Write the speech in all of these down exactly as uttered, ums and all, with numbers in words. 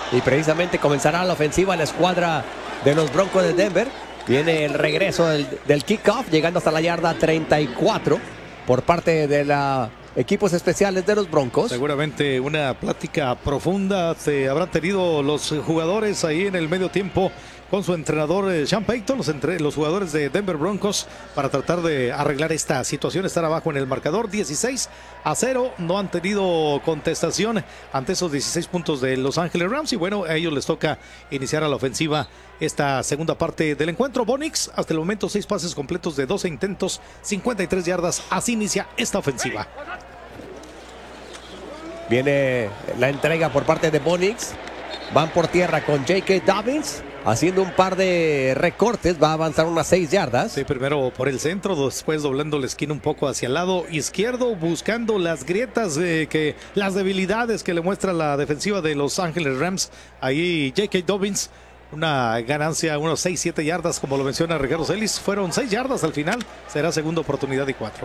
Y precisamente comenzará la ofensiva la escuadra de los Broncos de Denver. Viene el regreso del, del kickoff, llegando hasta la yarda treinta y cuatro por parte de los equipos especiales de los Broncos. Seguramente una plática profunda se habrán tenido los jugadores ahí en el medio tiempo con su entrenador Sean Payton, los, entre, los jugadores de Denver Broncos, para tratar de arreglar esta situación, estar abajo en el marcador dieciséis a cero. No han tenido contestación ante esos dieciséis puntos de Los Ángeles Rams y bueno, a ellos les toca iniciar a la ofensiva esta segunda parte del encuentro. Bo Nix, hasta el momento seis pases completos de doce intentos, cincuenta y tres yardas. Así inicia esta ofensiva. Viene la entrega por parte de Bo Nix. Van por tierra con J K. Dobbins, haciendo un par de recortes. Va a avanzar unas seis yardas. Sí, primero por el centro, después doblando la esquina un poco hacia el lado izquierdo, buscando las grietas, eh, que, las debilidades que le muestra la defensiva de Los Ángeles Rams. Ahí J K. Dobbins, una ganancia, unos seis, siete yardas, como lo menciona Ricardo Celis. Fueron seis yardas al final. Será segunda oportunidad y cuatro.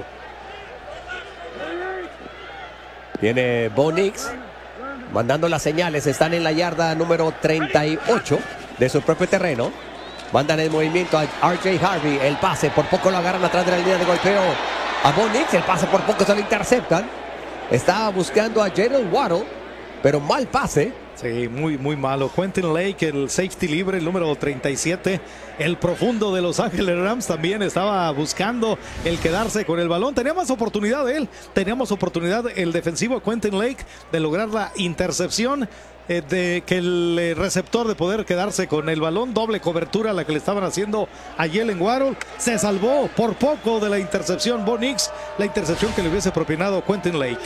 Viene Bo Nix mandando las señales. Están en la yarda número treinta y ocho de su propio terreno. Mandan el movimiento a R J Harvey. El pase por poco lo agarran atrás de la línea de golpeo a Bo Nix. El pase por poco se lo interceptan. Estaba buscando a Jalen Waddle, pero mal pase. Sí, muy, muy malo. Quentin Lake, el safety libre, el número treinta y siete, el profundo de Los Ángeles Rams, también estaba buscando el quedarse con el balón. Tenía más oportunidad él, teníamos oportunidad el defensivo Quentin Lake de lograr la intercepción, eh, de que el eh, receptor de poder quedarse con el balón. Doble cobertura la que le estaban haciendo a Jalen Waddle. Se salvó por poco de la intercepción Bo Nix, la intercepción que le hubiese propinado Quentin Lake.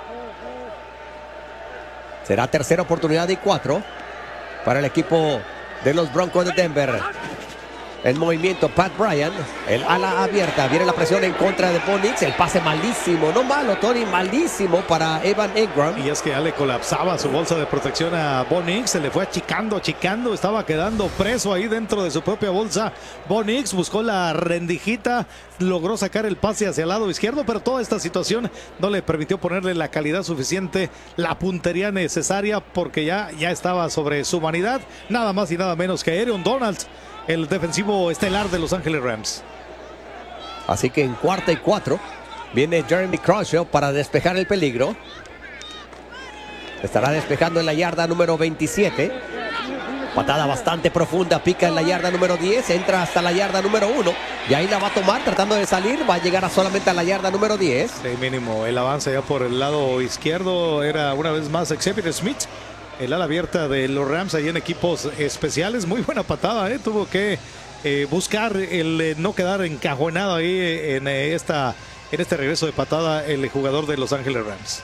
Será tercera oportunidad y cuatro para el equipo de los Broncos de Denver. El movimiento Pat Bryant, el ala abierta, viene la presión en contra de Bo Nix. El pase malísimo, no malo, Tony, malísimo para Evan Engram. Y es que ya le colapsaba su bolsa de protección a Bo Nix, se le fue achicando, achicando, estaba quedando preso ahí dentro de su propia bolsa. Bo Nix buscó la rendijita, logró sacar el pase hacia el lado izquierdo, pero toda esta situación no le permitió ponerle la calidad suficiente, la puntería necesaria, porque ya, ya estaba sobre su humanidad. Nada más y nada menos que Aaron Donald, el defensivo estelar de Los Ángeles Rams. Así que en cuarta y cuatro viene Jeremy Crawford para despejar el peligro. Estará despejando en la yarda número veintisiete. Patada bastante profunda, pica en la yarda número diez, entra hasta la yarda número uno y ahí la va a tomar tratando de salir. Va a llegar a solamente a la yarda número diez. Sí, mínimo el avance ya por el lado izquierdo era una vez más Xavier Smith, el ala abierta de los Rams ahí en equipos especiales. Muy buena patada, ¿eh? Tuvo que eh, buscar el eh, no quedar encajonado ahí en, eh, esta, en este regreso de patada el jugador de Los Ángeles Rams.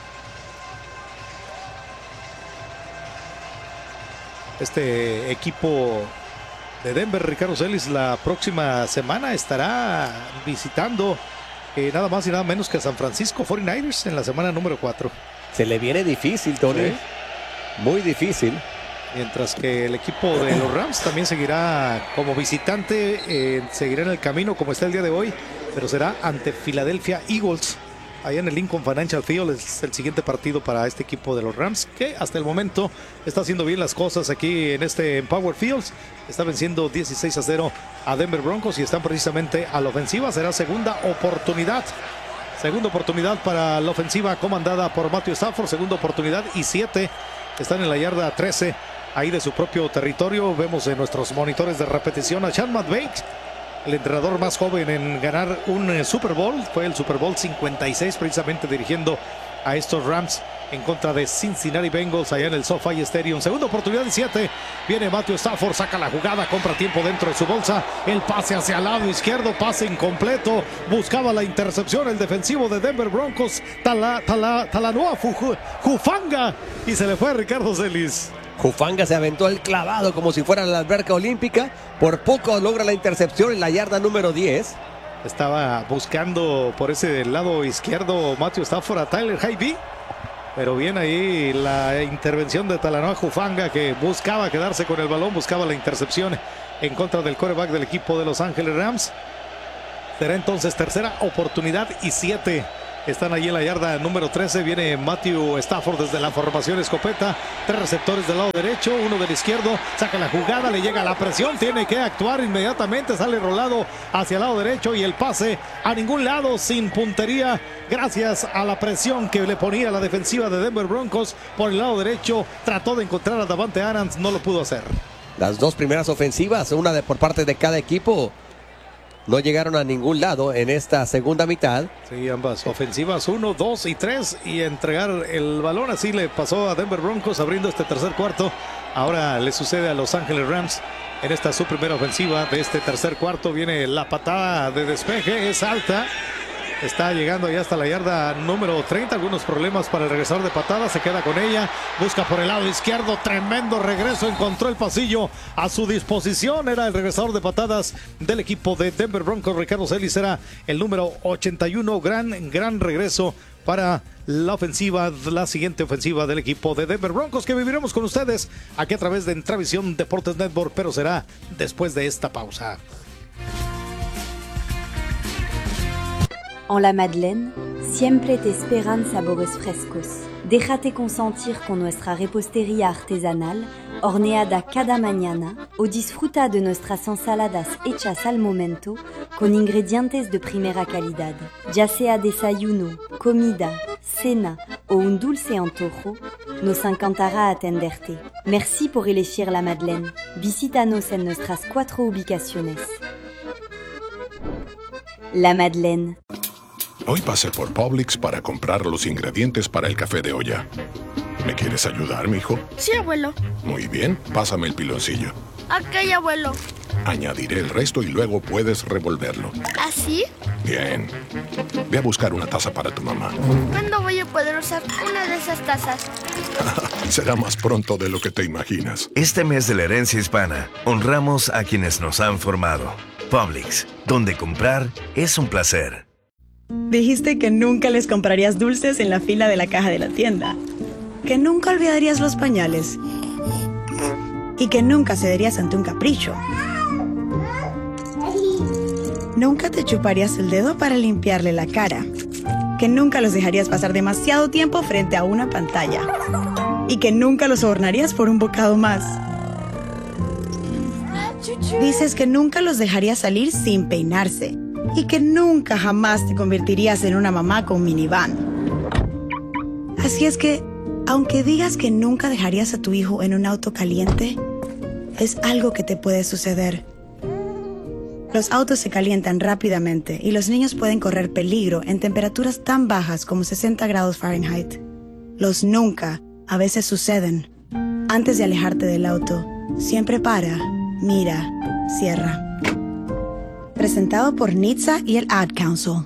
Este equipo de Denver, Ricardo Celis, la próxima semana estará visitando eh, nada más y nada menos que a San Francisco cuarenta y nueve ers en la semana número cuatro. Se le viene difícil, Tony. ¿Sí? Muy difícil. Mientras que el equipo de los Rams también seguirá como visitante, eh, seguirá en el camino como está el día de hoy, pero será ante Philadelphia Eagles, allá en el Lincoln Financial Field. Es el siguiente partido para este equipo de los Rams, que hasta el momento está haciendo bien las cosas aquí en este Empower Fields. Está venciendo dieciséis a cero a Denver Broncos y están precisamente a la ofensiva. Será segunda oportunidad. Segunda oportunidad para la ofensiva comandada por Matthew Stafford. Segunda oportunidad y siete. Están en la yarda trece, ahí de su propio territorio. Vemos en nuestros monitores de repetición a Sean McVay, el entrenador más joven en ganar un eh, Super Bowl. Fue el Super Bowl cincuenta y seis, precisamente dirigiendo a estos Rams en contra de Cincinnati Bengals allá en el SoFi Stadium. Segunda oportunidad y siete. Viene Matthew Stafford, saca la jugada, compra tiempo dentro de su bolsa. El pase hacia el lado izquierdo, pase incompleto. Buscaba la intercepción el defensivo de Denver Broncos, Tala, Tala, Talanoa Hufanga, y se le fue a Ricardo Celis. Hufanga se aventó el clavado como si fuera la alberca olímpica. Por poco logra la intercepción en la yarda número diez. Estaba buscando por ese lado izquierdo Matthew Stafford a Tyler Higbee, pero bien ahí la intervención de Talanoa Hufanga, que buscaba quedarse con el balón, buscaba la intercepción en contra del quarterback del equipo de Los Ángeles Rams. Será entonces tercera oportunidad y siete Están allí en la yarda número trece. Viene Matthew Stafford desde la formación escopeta. Tres receptores del lado derecho, uno del izquierdo. Saca la jugada, le llega la presión. Tiene que actuar inmediatamente. Sale rolado hacia el lado derecho y el pase a ningún lado, sin puntería. Gracias a la presión que le ponía la defensiva de Denver Broncos por el lado derecho. Trató de encontrar a Davante Adams, no lo pudo hacer. Las dos primeras ofensivas, una de por parte de cada equipo, no llegaron a ningún lado en esta segunda mitad. Sí, ambas ofensivas, uno, dos y tres, y entregar el balón. Así le pasó a Denver Broncos abriendo este tercer cuarto. Ahora le sucede a Los Ángeles Rams en esta su primera ofensiva de este tercer cuarto. Viene la patada de despeje, es alta. Está llegando ya hasta la yarda número treinta. Algunos problemas para el regresador de patada. Se queda con ella. Busca por el lado izquierdo. Tremendo regreso. Encontró el pasillo a su disposición. Era el regresador de patadas del equipo de Denver Broncos. Ricardo Celis era el número ochenta y uno. Gran, gran regreso para la ofensiva, la siguiente ofensiva del equipo de Denver Broncos, que viviremos con ustedes aquí a través de Entravisión Deportes Network, pero será después de esta pausa. En la Madeleine, siempre te esperan sabores frescos. Déjate consentir con nuestra repostería artesanal, horneada cada mañana, o disfruta de nuestras ensaladas hechas al momento, con ingredientes de primera calidad. Ya sea desayuno, comida, cena o un dulce antojo, nos encantará atenderte. Merci por elegir la Madeleine. Visítanos en nuestras cuatro ubicaciones. La Madeleine. Hoy pasé por Publix para comprar los ingredientes para el café de olla. ¿Me quieres ayudar, mijo? Sí, abuelo. Muy bien, pásame el piloncillo. Ok, abuelo. Añadiré el resto y luego puedes revolverlo. ¿Así? Bien. Ve a buscar una taza para tu mamá. ¿Cuándo voy a poder usar una de esas tazas? Será más pronto de lo que te imaginas. Este mes de la herencia hispana, honramos a quienes nos han formado. Publix, donde comprar es un placer. Dijiste que nunca les comprarías dulces en la fila de la caja de la tienda, que nunca olvidarías los pañales y que nunca cederías ante un capricho. Nunca te chuparías el dedo para limpiarle la cara, que nunca los dejarías pasar demasiado tiempo frente a una pantalla y que nunca los sobornarías por un bocado más. Dices que nunca los dejarías salir sin peinarse y que nunca jamás te convertirías en una mamá con minivan. Así es que, aunque digas que nunca dejarías a tu hijo en un auto caliente, es algo que te puede suceder. Los autos se calientan rápidamente y los niños pueden correr peligro en temperaturas tan bajas como sesenta grados Fahrenheit. Los nunca a veces suceden. Antes de alejarte del auto, siempre para, mira, cierra. Presentado por N H T S A y el Ad Council.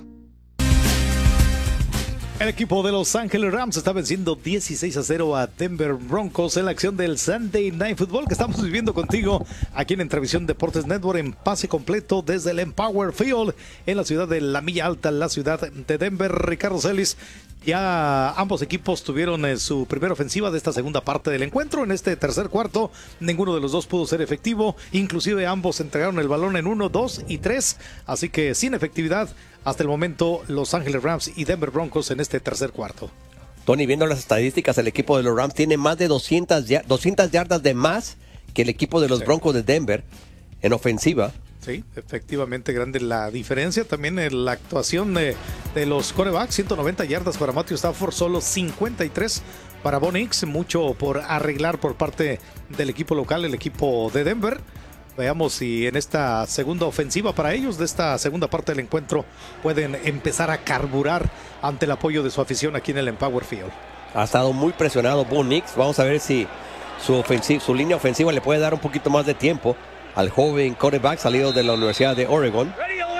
El equipo de Los Ángeles Rams está venciendo dieciséis a cero a Denver Broncos en la acción del Sunday Night Football que estamos viviendo contigo aquí en Entravisión Deportes Network en pase completo desde el Empower Field en la ciudad de La Milla Alta, la ciudad de Denver. Ricardo Celis, ya ambos equipos tuvieron eh, su primera ofensiva de esta segunda parte del encuentro. En este tercer cuarto, ninguno de los dos pudo ser efectivo. Inclusive ambos entregaron el balón en uno, dos y tres. Así que sin efectividad hasta el momento Los Ángeles Rams y Denver Broncos en este tercer cuarto. Tony, viendo las estadísticas, el equipo de los Rams tiene más de doscientas, doscientas yardas de más que el equipo de los Sí. Broncos de Denver en ofensiva. Sí, efectivamente grande la diferencia. También en la actuación de, de los quarterbacks, ciento noventa yardas para Matthew Stafford, solo cincuenta y tres para Bo Nix. Mucho por arreglar por parte del equipo local, el equipo de Denver. Veamos si en esta segunda ofensiva para ellos, de esta segunda parte del encuentro, pueden empezar a carburar ante el apoyo de su afición aquí en el Empower Field. Ha estado muy presionado Bo Nix. Vamos a ver si su, ofensiva, su línea ofensiva le puede dar un poquito más de tiempo al joven quarterback salido de la Universidad de Oregon.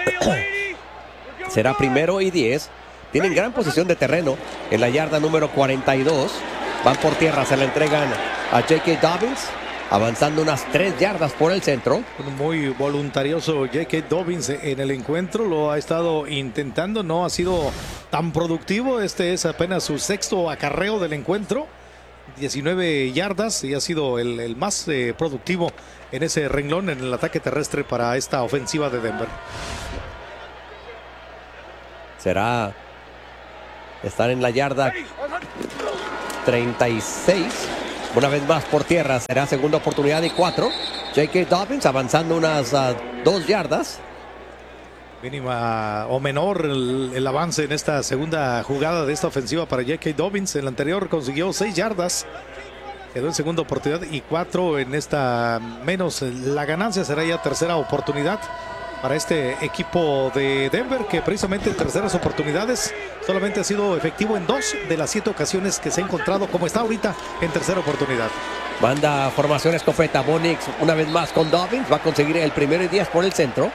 Será primero y diez. Tienen gran posición de terreno en la yarda número cuarenta y dos. Van por tierra, se la entregan a J K. Dobbins, avanzando unas tres yardas por el centro. Muy voluntarioso J K. Dobbins en el encuentro, lo ha estado intentando, no ha sido tan productivo. Este es apenas su sexto acarreo del encuentro, diecinueve yardas, y ha sido el, el más eh, productivo en ese renglón en el ataque terrestre para esta ofensiva de Denver. Será Están en la yarda treinta y seis. Una vez más por tierra. Será segunda oportunidad y cuatro. J K. Dobbins avanzando unas uh, dos yardas. Mínima o menor el, el avance en esta segunda jugada de esta ofensiva para J K. Dobbins. En la anterior consiguió seis yardas. Quedó en segunda oportunidad y cuatro en esta menos. La ganancia será ya tercera oportunidad para este equipo de Denver, que precisamente en terceras oportunidades solamente ha sido efectivo en dos de las siete ocasiones que se ha encontrado, como está ahorita en tercera oportunidad. Manda formación escopeta. Bo Nix una vez más con Dobbins. Va a conseguir el primero y diez por el centro.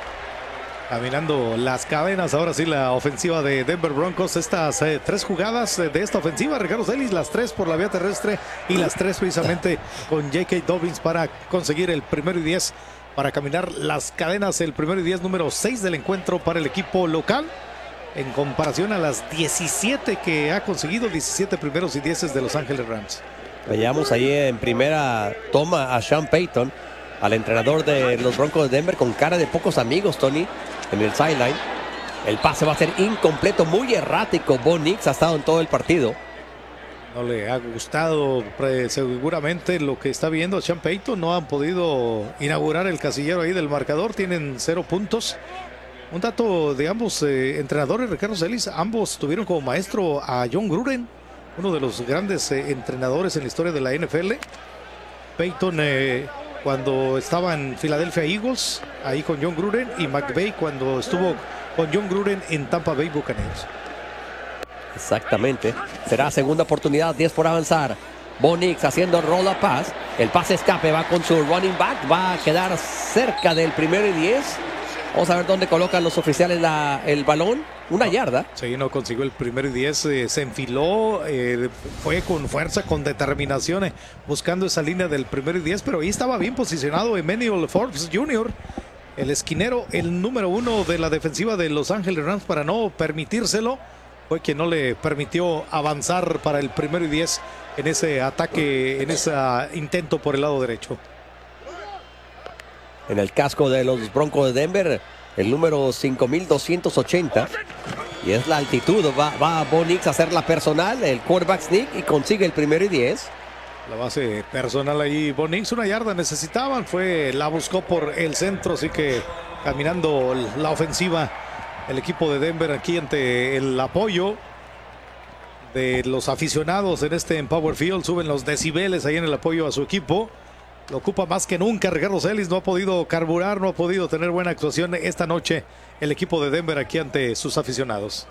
Caminando las cadenas, ahora sí la ofensiva de Denver Broncos. Estas eh, tres jugadas de esta ofensiva, Ricardo Celis, las tres por la vía terrestre y las tres precisamente con J K. Dobbins para conseguir el primero y diez, para caminar las cadenas. El primero y diez, número seis del encuentro para el equipo local, en comparación a las diecisiete que ha conseguido, diecisiete primeros y dieces de Los Ángeles Rams. Veíamos ahí en primera toma a Sean Payton, al entrenador de los Broncos de Denver, con cara de pocos amigos, Tony, en el sideline. El pase va a ser incompleto, muy errático. Bo Nix ha estado en todo el partido. No le ha gustado seguramente lo que está viendo Sean Payton. No han podido inaugurar el casillero ahí del marcador. Tienen cero puntos. Un dato de ambos eh, entrenadores, Ricardo Celis, ambos tuvieron como maestro a John Gruden, uno de los grandes eh, entrenadores en la historia de la N F L. Payton eh, cuando estaba en Philadelphia Eagles, ahí con John Gruden, y McVay cuando estuvo con John Gruden en Tampa Bay Buccaneers. Exactamente. Será segunda oportunidad, diez por avanzar. Bo Nix haciendo roll up pass. El pase escape va con su running back. Va a quedar cerca del primero y diez. Vamos a ver dónde colocan los oficiales la, el balón. Una yarda. Sí, no consiguió el primero y diez. Eh, se enfiló. Eh, fue con fuerza, con determinación, eh, buscando esa línea del primero y diez. Pero ahí estaba bien posicionado Emmanuel Forbes junior, el esquinero, el número uno de la defensiva de Los Ángeles Rams, para no permitírselo. Fue quien no le permitió avanzar para el primero y diez en ese ataque, en ese intento por el lado derecho. En el casco de los Broncos de Denver, el número cinco mil doscientos ochenta. Y es la altitud. Va, va Bo Nix a hacer la personal, el quarterback sneak, y consigue el primero y diez. La base personal ahí, Bo Nix, una yarda necesitaban. Fue, la buscó por el centro, así que caminando la ofensiva. El equipo de Denver aquí ante el apoyo de los aficionados en este Empower Field. Suben los decibeles ahí en el apoyo a su equipo. Lo ocupa más que nunca Ricardo Celis. No ha podido carburar, no ha podido tener buena actuación esta noche el equipo de Denver aquí ante sus aficionados.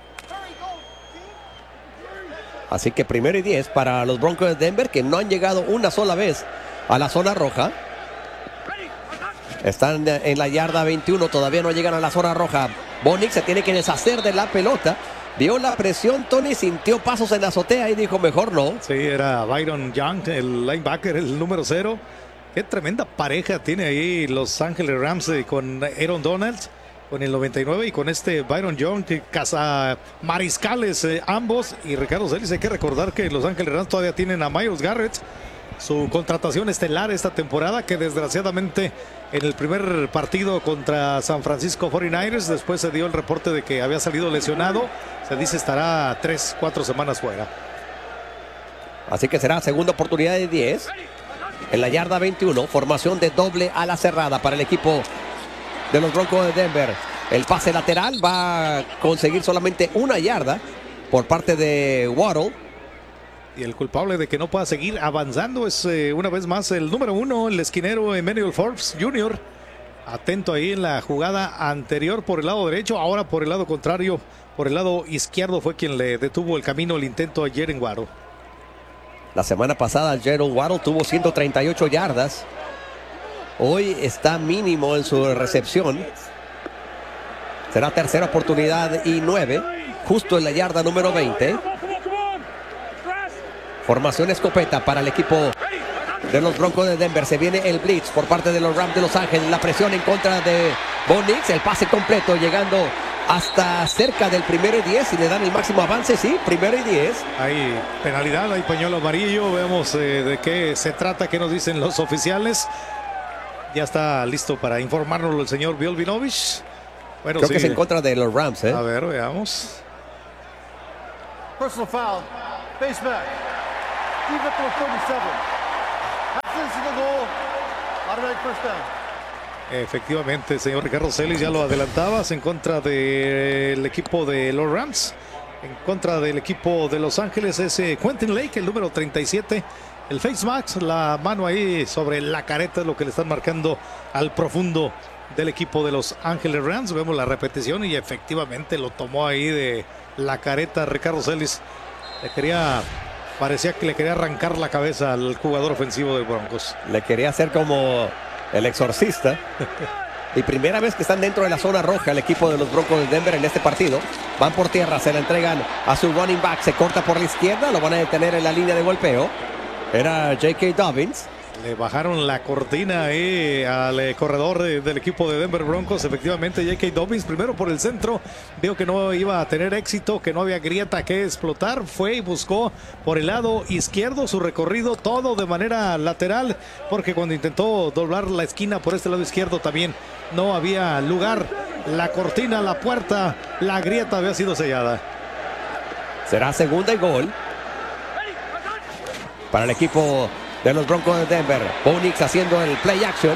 Así que primero y diez para los Broncos de Denver, que no han llegado una sola vez a la zona roja. Están en la yarda veintiuno, todavía no llegan a la zona roja. Bo Nix se tiene que deshacer de la pelota. Vio la presión, Tony, sintió pasos en la azotea y dijo mejor no. Sí, era Byron Young, el linebacker, el número cero. Qué tremenda pareja tiene ahí Los Ángeles Rams eh, con Aaron Donald, con el noventa y nueve, y con este Byron Young, que caza mariscales eh, ambos. Y Ricardo Celis, hay que recordar que Los Ángeles Rams todavía tienen a Myles Garrett, su contratación estelar esta temporada, que desgraciadamente en el primer partido contra San Francisco cuarenta y nueve ers, después se dio el reporte de que había salido lesionado. Se dice estará tres, cuatro semanas fuera. Así que será segunda oportunidad de diez. En la yarda veintiuno, formación de doble a la cerrada para el equipo de los Broncos de Denver. El pase lateral va a conseguir solamente una yarda por parte de Waddle. Y el culpable de que no pueda seguir avanzando es eh, una vez más el número uno, el esquinero Emmanuel Forbes junior Atento ahí en la jugada anterior por el lado derecho, ahora por el lado contrario, por el lado izquierdo fue quien le detuvo el camino, el intento a Jalen Waddle. La semana pasada Jalen Waddle tuvo ciento treinta y ocho yardas. Hoy está mínimo en su recepción. Será tercera oportunidad y nueve, justo en la yarda número veinte. Formación escopeta para el equipo de los Broncos de Denver. Se viene el blitz por parte de los Rams de Los Ángeles. La presión en contra de Bo Nix. El pase completo llegando hasta cerca del primero y diez. Y le dan el máximo avance. Sí, primero y diez. Hay penalidad, hay pañuelo amarillo. Veamos eh, de qué se trata, qué nos dicen los oficiales. Ya está listo para informarnos el señor Bill Vinovich. Bueno, Creo sí, que es en contra de los Rams, ¿eh? A ver, veamos. Personal foul. Face back. Defense number thirty-seven. Absence of the goal. Automatic first down. Efectivamente, señor Ricardo Celis, ya lo adelantabas, en contra del equipo de los Rams, en contra del equipo de Los Ángeles, ese Quentin Lake, el número treinta y siete, el face mask, la mano ahí sobre la careta es lo que le están marcando al profundo del equipo de Los Ángeles Rams. Vemos la repetición y efectivamente lo tomó ahí de la careta Ricardo Celis. Le quería, parecía que le quería arrancar la cabeza al jugador ofensivo de Broncos. Le quería hacer como el exorcista. Y primera vez que están dentro de la zona roja el equipo de los Broncos de Denver en este partido. Van por tierra, se la entregan a su running back, se corta por la izquierda, lo van a detener en la línea de golpeo. Era J K. Dobbins. Le bajaron la cortina ahí al eh, corredor de, del equipo de Denver Broncos. Efectivamente, J K. Dobbins primero por el centro. Vio que no iba a tener éxito, que no había grieta que explotar. Fue y buscó por el lado izquierdo su recorrido, todo de manera lateral, porque cuando intentó doblar la esquina por este lado izquierdo también no había lugar. La cortina, la puerta, la grieta había sido sellada. Será segunda y gol para el equipo de los Broncos de Denver. Bo Nix haciendo el play action.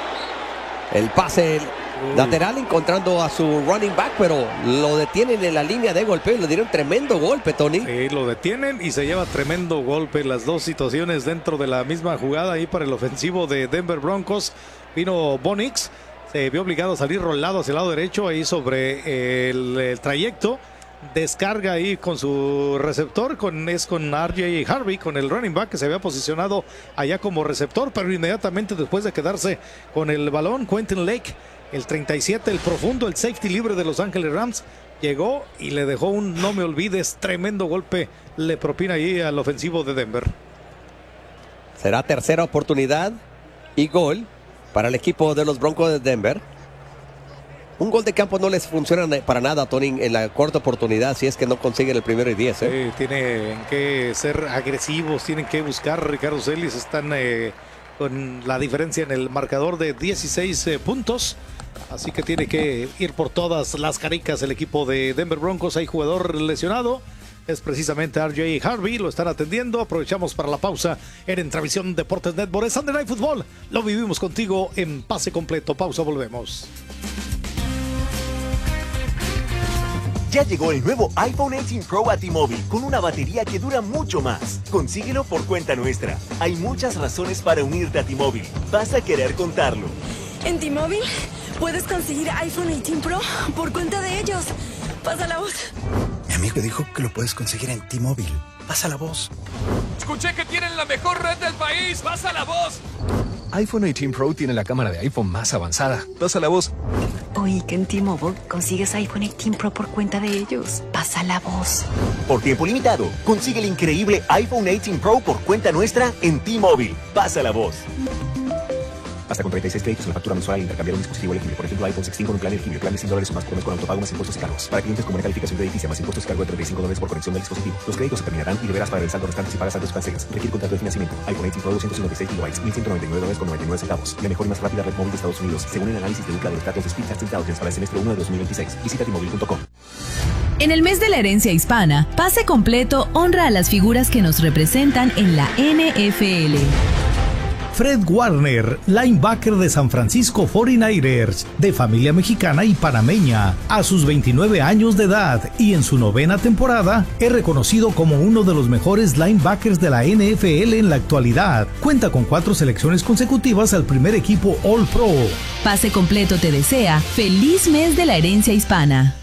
El pase uh. lateral encontrando a su running back, pero lo detienen en la línea de golpeo y le dieron tremendo golpe, Tony. Sí, lo detienen y se lleva tremendo golpe. Las dos situaciones dentro de la misma jugada ahí para el ofensivo de Denver Broncos. Vino Bo Nix, se vio obligado a salir rolado hacia el lado derecho ahí sobre el, el trayecto. Descarga ahí con su receptor, con, es con R J Harvey, con el running back que se había posicionado allá como receptor, pero inmediatamente después de quedarse con el balón, Quentin Lake, el treinta y siete, el profundo, el safety libre de Los Ángeles Rams, llegó y le dejó un no me olvides, tremendo golpe, le propina ahí al ofensivo de Denver. Será tercera oportunidad y gol para el equipo de los Broncos de Denver. Un gol de campo no les funciona para nada, Tony, en la corta oportunidad, si es que no consiguen el primero y diez. ¿eh? Sí, tienen que ser agresivos, tienen que buscar. Ricardo Celis, están eh, con la diferencia en el marcador de dieciséis eh, puntos. Así que tiene que ir por todas las caricas el equipo de Denver Broncos. Hay jugador lesionado. Es precisamente R J Harvey, lo están atendiendo. Aprovechamos para la pausa en Entravisión Deportes Network. Es Sunday Night Football. Lo vivimos contigo en pase completo. Pausa, volvemos. Ya llegó el nuevo iPhone dieciocho Pro a T-Mobile con una batería que dura mucho más. Consíguelo por cuenta nuestra. Hay muchas razones para unirte a T-Mobile. Vas a querer contarlo. En T-Mobile puedes conseguir iPhone dieciocho Pro por cuenta de ellos. Pasa la voz. Mi amigo dijo que lo puedes conseguir en T-Mobile. Pasa la voz. Escuché que tienen la mejor red del país. Pasa la voz. iPhone dieciocho Pro tiene la cámara de iPhone más avanzada. Pasa la voz. Oí que en T-Mobile consigues iPhone dieciocho Pro por cuenta de ellos. Pasa la voz. Por tiempo limitado, consigue el increíble iPhone dieciocho Pro por cuenta nuestra en T-Mobile. Pasa la voz. Hasta con treinta y seis créditos en la factura mensual al intercambiar un dispositivo elegible. Por ejemplo, iPhone dieciséis con un plan elegible. Plan de cien dólares o más por mes con autopago más impuestos y cargos. Para clientes con buena calificación crediticia más impuestos y cargo de treinta y cinco dólares por conexión del dispositivo. Los créditos se terminarán y deberás pagar el saldo restante si pagas antes de cancelas. Requiere contrato de financiamiento. iPhone dieciocho Pro doscientos cincuenta y seis gigabytes, mil ciento noventa y nueve dólares con noventa y nueve centavos. La mejor y más rápida red móvil de Estados Unidos, según el análisis de Ookla de los datos de Speedtest Intelligence para el semestre uno de dos mil veintiséis. Visita T Mobile punto com. En el mes de la herencia hispana, Pase Completo honra a las figuras que nos representan en la N F L. Fred Warner, linebacker de San Francisco cuarenta y nueve ers, de familia mexicana y panameña, a sus veintinueve años de edad y en su novena temporada, es reconocido como uno de los mejores linebackers de la N F L en la actualidad. Cuenta con cuatro selecciones consecutivas al primer equipo All Pro. Pase Completo te desea feliz mes de la herencia hispana.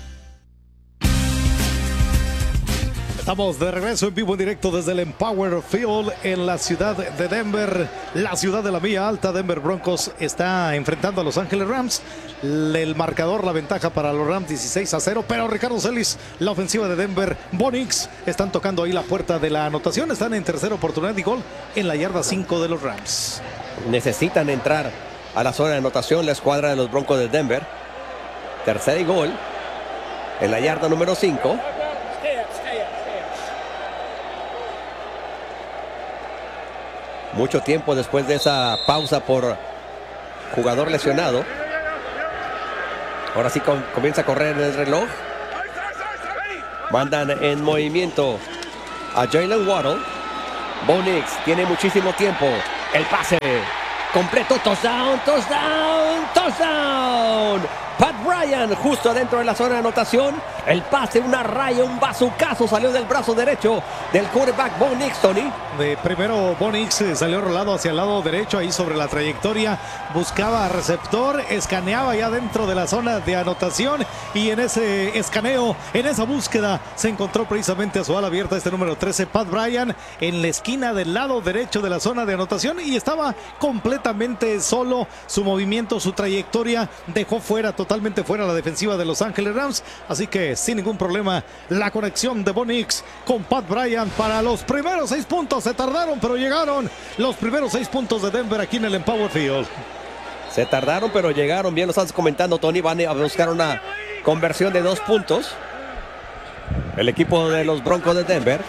Estamos de regreso en vivo en directo desde el Empower Field en la ciudad de Denver, la ciudad de la Villa Alta. Denver Broncos está enfrentando a Los Ángeles Rams. El marcador, la ventaja para los Rams, dieciséis a cero. Pero Ricardo Celis, la ofensiva de Denver, Bo Nix, están tocando ahí la puerta de la anotación. Están en tercera oportunidad y gol en la yarda cinco de los Rams. Necesitan entrar a la zona de anotación la escuadra de los Broncos de Denver. Tercera y gol en la yarda número cinco. Mucho tiempo después de esa pausa por jugador lesionado. Ahora sí com- comienza a correr el reloj. Mandan en movimiento a Jalen Waddle. Bo Nix tiene muchísimo tiempo. El pase completo. Touchdown, touchdown, touchdown. Pat Bryant justo dentro de la zona de anotación. El pase, una raya, un bazucazo salió del brazo derecho del quarterback Bo Nix, Tony. De primero Bo Nix salió rolado hacia el lado derecho, ahí sobre la trayectoria. Buscaba receptor, escaneaba ya dentro de la zona de anotación. Y en ese escaneo, en esa búsqueda, se encontró precisamente a su ala abierta este número trece, Pat Bryant, en la esquina del lado derecho de la zona de anotación. Y estaba completamente solo. Su movimiento, su trayectoria dejó fuera, totalmente fuera la defensiva de Los Ángeles Rams. Así que sin ningún problema la conexión de Bo Nix con Pat Bryant para los primeros seis puntos. Se tardaron, pero llegaron los primeros seis puntos de Denver aquí en el Empower Field. Se tardaron, pero llegaron. Bien lo estás comentando, Tony. Van a buscar una conversión de dos puntos. El equipo de los Broncos de Denver.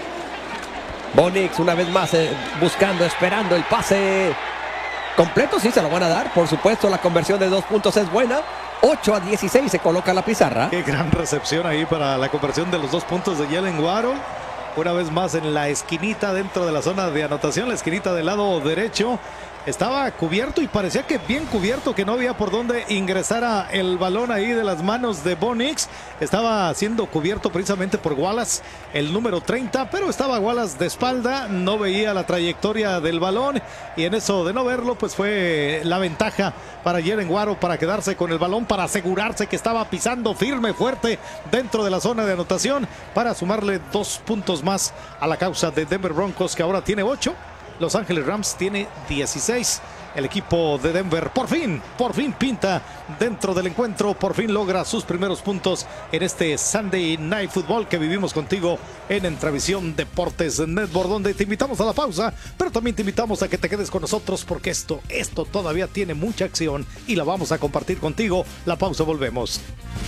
Bo Nix una vez más eh, buscando, esperando el pase completo. Sí, se lo van a dar. Por supuesto, la conversión de dos puntos es buena. ocho a dieciséis se coloca la pizarra. Qué gran recepción ahí para la conversión de los dos puntos de Jalen Waddle. Una vez más en la esquinita dentro de la zona de anotación, la esquinita del lado derecho. Estaba cubierto y parecía que bien cubierto, que no había por dónde ingresara el balón ahí de las manos de Bo Nix. Estaba siendo cubierto precisamente por Wallace, el número treinta, pero estaba Wallace de espalda, no veía la trayectoria del balón y en eso de no verlo pues fue la ventaja para Jalen Waddle para quedarse con el balón, para asegurarse que estaba pisando firme, fuerte dentro de la zona de anotación para sumarle dos puntos más a la causa de Denver Broncos, que ahora tiene ocho. Los Ángeles Rams tiene dieciséis. El equipo de Denver por fin, por fin pinta dentro del encuentro, por fin logra sus primeros puntos en este Sunday Night Football que vivimos contigo en Entravisión Deportes Network, donde te invitamos a la pausa, pero también te invitamos a que te quedes con nosotros porque esto, esto todavía tiene mucha acción y la vamos a compartir contigo. La pausa, volvemos.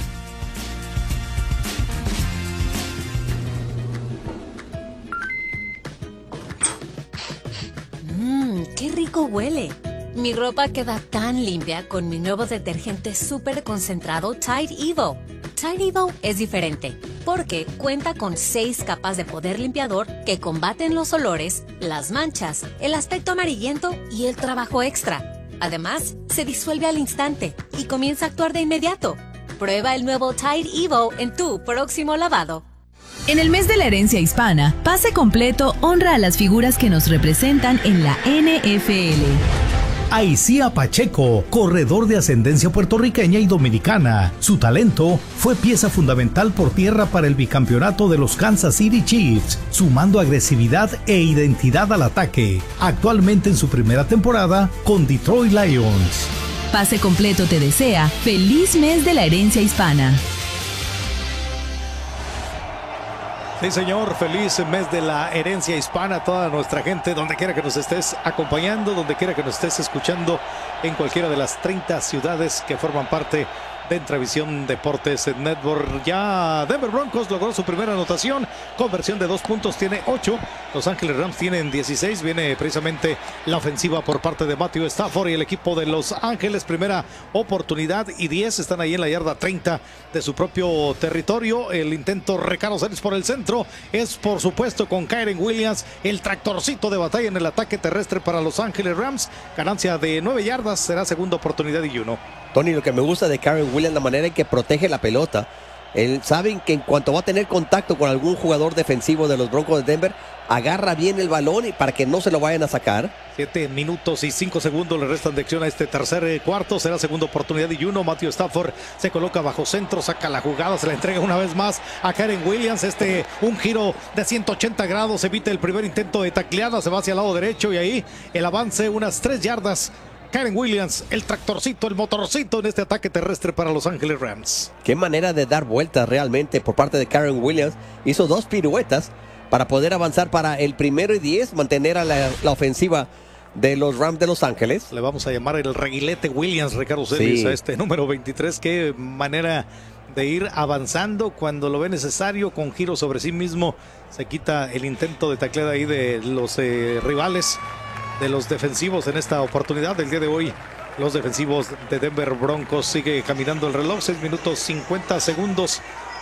Mmm, qué rico huele. Mi ropa queda tan limpia con mi nuevo detergente súper concentrado Tide Evo. Tide Evo es diferente porque cuenta con seis capas de poder limpiador que combaten los olores, las manchas, el aspecto amarillento y el trabajo extra. Además, se disuelve al instante y comienza a actuar de inmediato. Prueba el nuevo Tide Evo en tu próximo lavado. En el mes de la herencia hispana, Pase Completo honra a las figuras que nos representan en la N F L. Aicía Pacheco, corredor de ascendencia puertorriqueña y dominicana. Su talento fue pieza fundamental por tierra para el bicampeonato de los Kansas City Chiefs, sumando agresividad e identidad al ataque. Actualmente en su primera temporada con Detroit Lions. Pase Completo te desea feliz mes de la herencia hispana. Sí, señor, feliz mes de la herencia hispana a toda nuestra gente, donde quiera que nos estés acompañando, donde quiera que nos estés escuchando, en cualquiera de las treinta ciudades que forman parte de Entravisión Deportes Network. Ya Denver Broncos logró su primera anotación, conversión de dos puntos, tiene ocho. Los Ángeles Rams tienen dieciséis. Viene precisamente la ofensiva por parte de Matthew Stafford y el equipo de Los Ángeles. Primera oportunidad y diez. Están ahí en la yarda treinta de su propio territorio. El intento Ricardo Sánchez por el centro es por supuesto con Kyren Williams, el tractorcito de batalla en el ataque terrestre para Los Ángeles Rams. Ganancia de nueve yardas, será segunda oportunidad y uno. Tony, lo que me gusta de Kyren Williams, la manera en que protege la pelota. Él saben que en cuanto va a tener contacto con algún jugador defensivo de los Broncos de Denver, agarra bien el balón y para que no se lo vayan a sacar. Siete minutos y cinco segundos le restan de acción a este tercer cuarto. Será segunda oportunidad y uno. Matthew Stafford se coloca bajo centro, saca la jugada, se la entrega una vez más a Kyren Williams. Este, un giro de ciento ochenta grados, evita el primer intento de tacleada, se va hacia el lado derecho y ahí el avance, unas tres yardas. Kyren Williams, el tractorcito, el motorcito en este ataque terrestre para Los Ángeles Rams. Qué manera de dar vueltas realmente por parte de Kyren Williams. Hizo dos piruetas para poder avanzar para el primero y diez, mantener a la, la ofensiva de los Rams de Los Ángeles. Le vamos a llamar el reguilete Williams, Ricardo Celis, sí. A este número veintitrés. Qué manera de ir avanzando cuando lo ve necesario, con giro sobre sí mismo. Se quita el intento de tacleada ahí de los eh, rivales, de los defensivos en esta oportunidad del día de hoy. Los defensivos de Denver Broncos, sigue caminando el reloj, seis minutos cincuenta segundos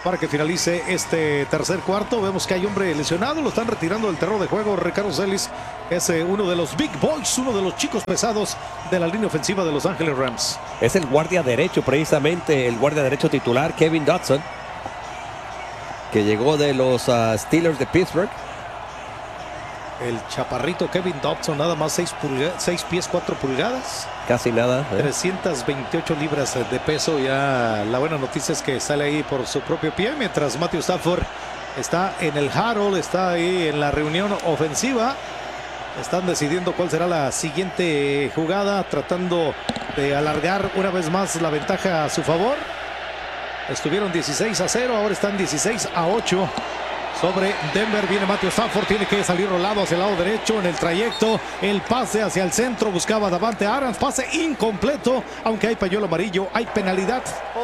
para que finalice este tercer cuarto. Vemos que hay hombre lesionado, lo están retirando del terreno de juego. Ricardo Celis es eh, uno de los big boys, uno de los chicos pesados de la línea ofensiva de Los Ángeles Rams. Es el guardia derecho, precisamente el guardia derecho titular, Kevin Dodson, que llegó de los uh, Steelers de Pittsburgh. El chaparrito Kevin Dodson, nada más seis pies cuatro pulgadas. Casi nada. ¿eh? trescientas veintiocho libras de peso. Ya la buena noticia es que sale ahí por su propio pie, mientras Matthew Stafford está en el huddle, está ahí en la reunión ofensiva. Están decidiendo cuál será la siguiente jugada, tratando de alargar una vez más la ventaja a su favor. Estuvieron dieciséis a cero, ahora están dieciséis a ocho. Sobre Denver viene Matthew Stafford, tiene que salir rolado hacia el lado derecho en el trayecto. El pase hacia el centro, buscaba Davante Adams, pase incompleto, aunque hay pañuelo amarillo, hay penalidad.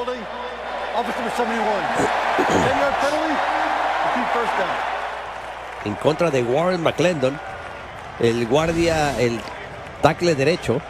En contra de Warren McClendon, el guardia, el tackle derecho.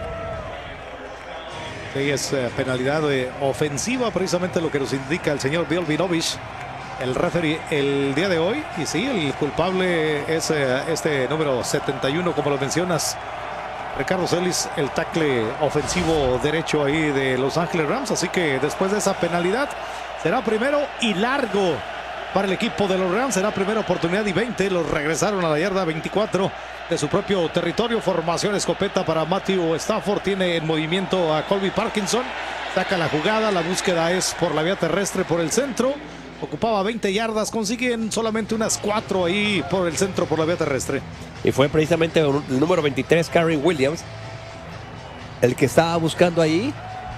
Sí, es uh, penalidad eh, ofensiva, precisamente lo que nos indica el señor Bill Vinovich, el referee el día de hoy. Y sí, el culpable es eh, este número setenta y uno, como lo mencionas, Ricardo Celis, el tackle ofensivo derecho ahí de Los Ángeles Rams. Así que después de esa penalidad será primero y largo para el equipo de los Rams. Será primera oportunidad y veinte. Los regresaron a la yarda veinticuatro de su propio territorio. Formación escopeta para Matthew Stafford. Tiene en movimiento a Colby Parkinson. Saca la jugada. La búsqueda es por la vía terrestre, por el centro. Ocupaba veinte yardas. Consiguen solamente unas cuatro ahí por el centro, por la vía terrestre. Y fue precisamente el número veintitrés, Karen Williams, el que estaba buscando ahí.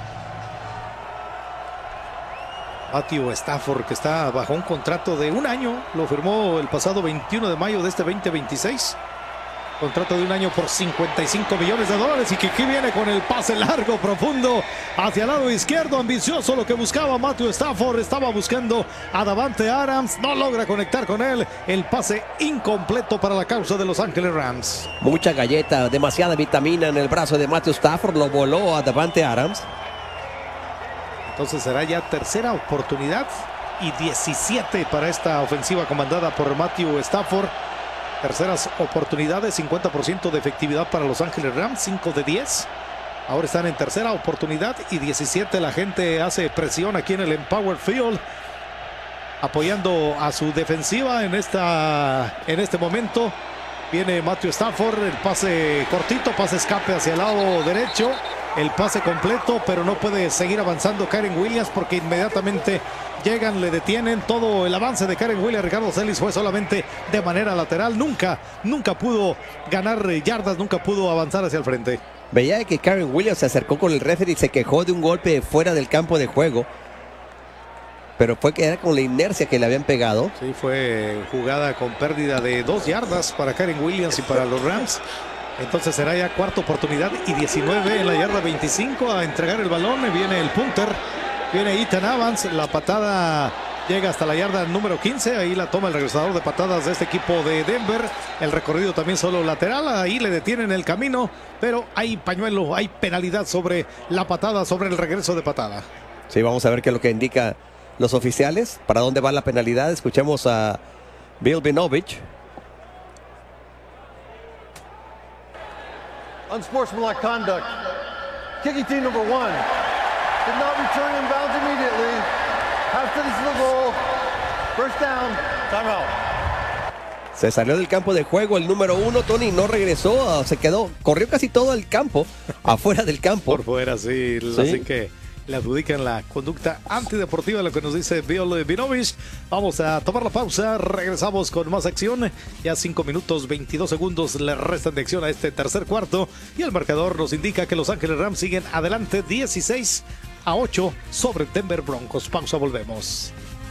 Matthew Stafford, que está bajo un contrato de un año, lo firmó el pasado veintiuno de mayo de este veinte veintiséis. Contrato de un año por cincuenta y cinco millones de dólares. Y que aquí viene con el pase largo, profundo, hacia el lado izquierdo, ambicioso, lo que buscaba Matthew Stafford. Estaba buscando a Davante Adams, no logra conectar con él. El pase incompleto para la causa de Los Ángeles Rams. Mucha galleta, demasiada vitamina en el brazo de Matthew Stafford, lo voló a Davante Adams. Entonces será ya tercera oportunidad y diecisiete para esta ofensiva comandada por Matthew Stafford. Terceras oportunidades, cincuenta por ciento de efectividad para Los Ángeles Rams, cinco de diez. Ahora están en tercera oportunidad y diecisiete. La gente hace presión aquí en el Empower Field, apoyando a su defensiva en, esta, en este momento. Viene Matthew Stafford, el pase cortito, pase escape hacia el lado derecho. El pase completo, pero no puede seguir avanzando Karen Williams porque inmediatamente llegan, le detienen. Todo el avance de Karen Williams, Ricardo Celis, fue solamente de manera lateral. Nunca, nunca pudo ganar yardas, nunca pudo avanzar hacia el frente. Veía que Karen Williams se acercó con el referee y se quejó de un golpe fuera del campo de juego. Pero fue que era con la inercia que le habían pegado. Sí, fue jugada con pérdida de dos yardas para Karen Williams y para los Rams. Entonces será ya cuarta oportunidad y diecinueve en la yarda veinticinco a entregar el balón. Viene el punter, viene Ethan Evans. La patada llega hasta la yarda número quince. Ahí la toma el regresador de patadas de este equipo de Denver. El recorrido también solo lateral. Ahí le detienen el camino, pero hay pañuelo, hay penalidad sobre la patada, sobre el regreso de patada. Sí, vamos a ver qué es lo que indican los oficiales. ¿Para dónde va la penalidad? Escuchemos a Bill Vinovich. Unsportsmanlike conduct. Kicking team number one did not return in bounds immediately. Half distance to the goal. First down. Timeout. Se salió del campo de juego el número uno, Tony, no regresó, se quedó, corrió casi todo el campo, afuera del campo. Por fuera, sí, ¿Sí? Así que le adjudican la conducta antideportiva, lo que nos dice Bill Vinovich. Vamos a tomar la pausa, regresamos con más acción. Ya cinco minutos veintidós segundos le restan de acción a este tercer cuarto y el marcador nos indica que Los Ángeles Rams siguen adelante dieciséis a ocho sobre Denver Broncos. Pausa, volvemos.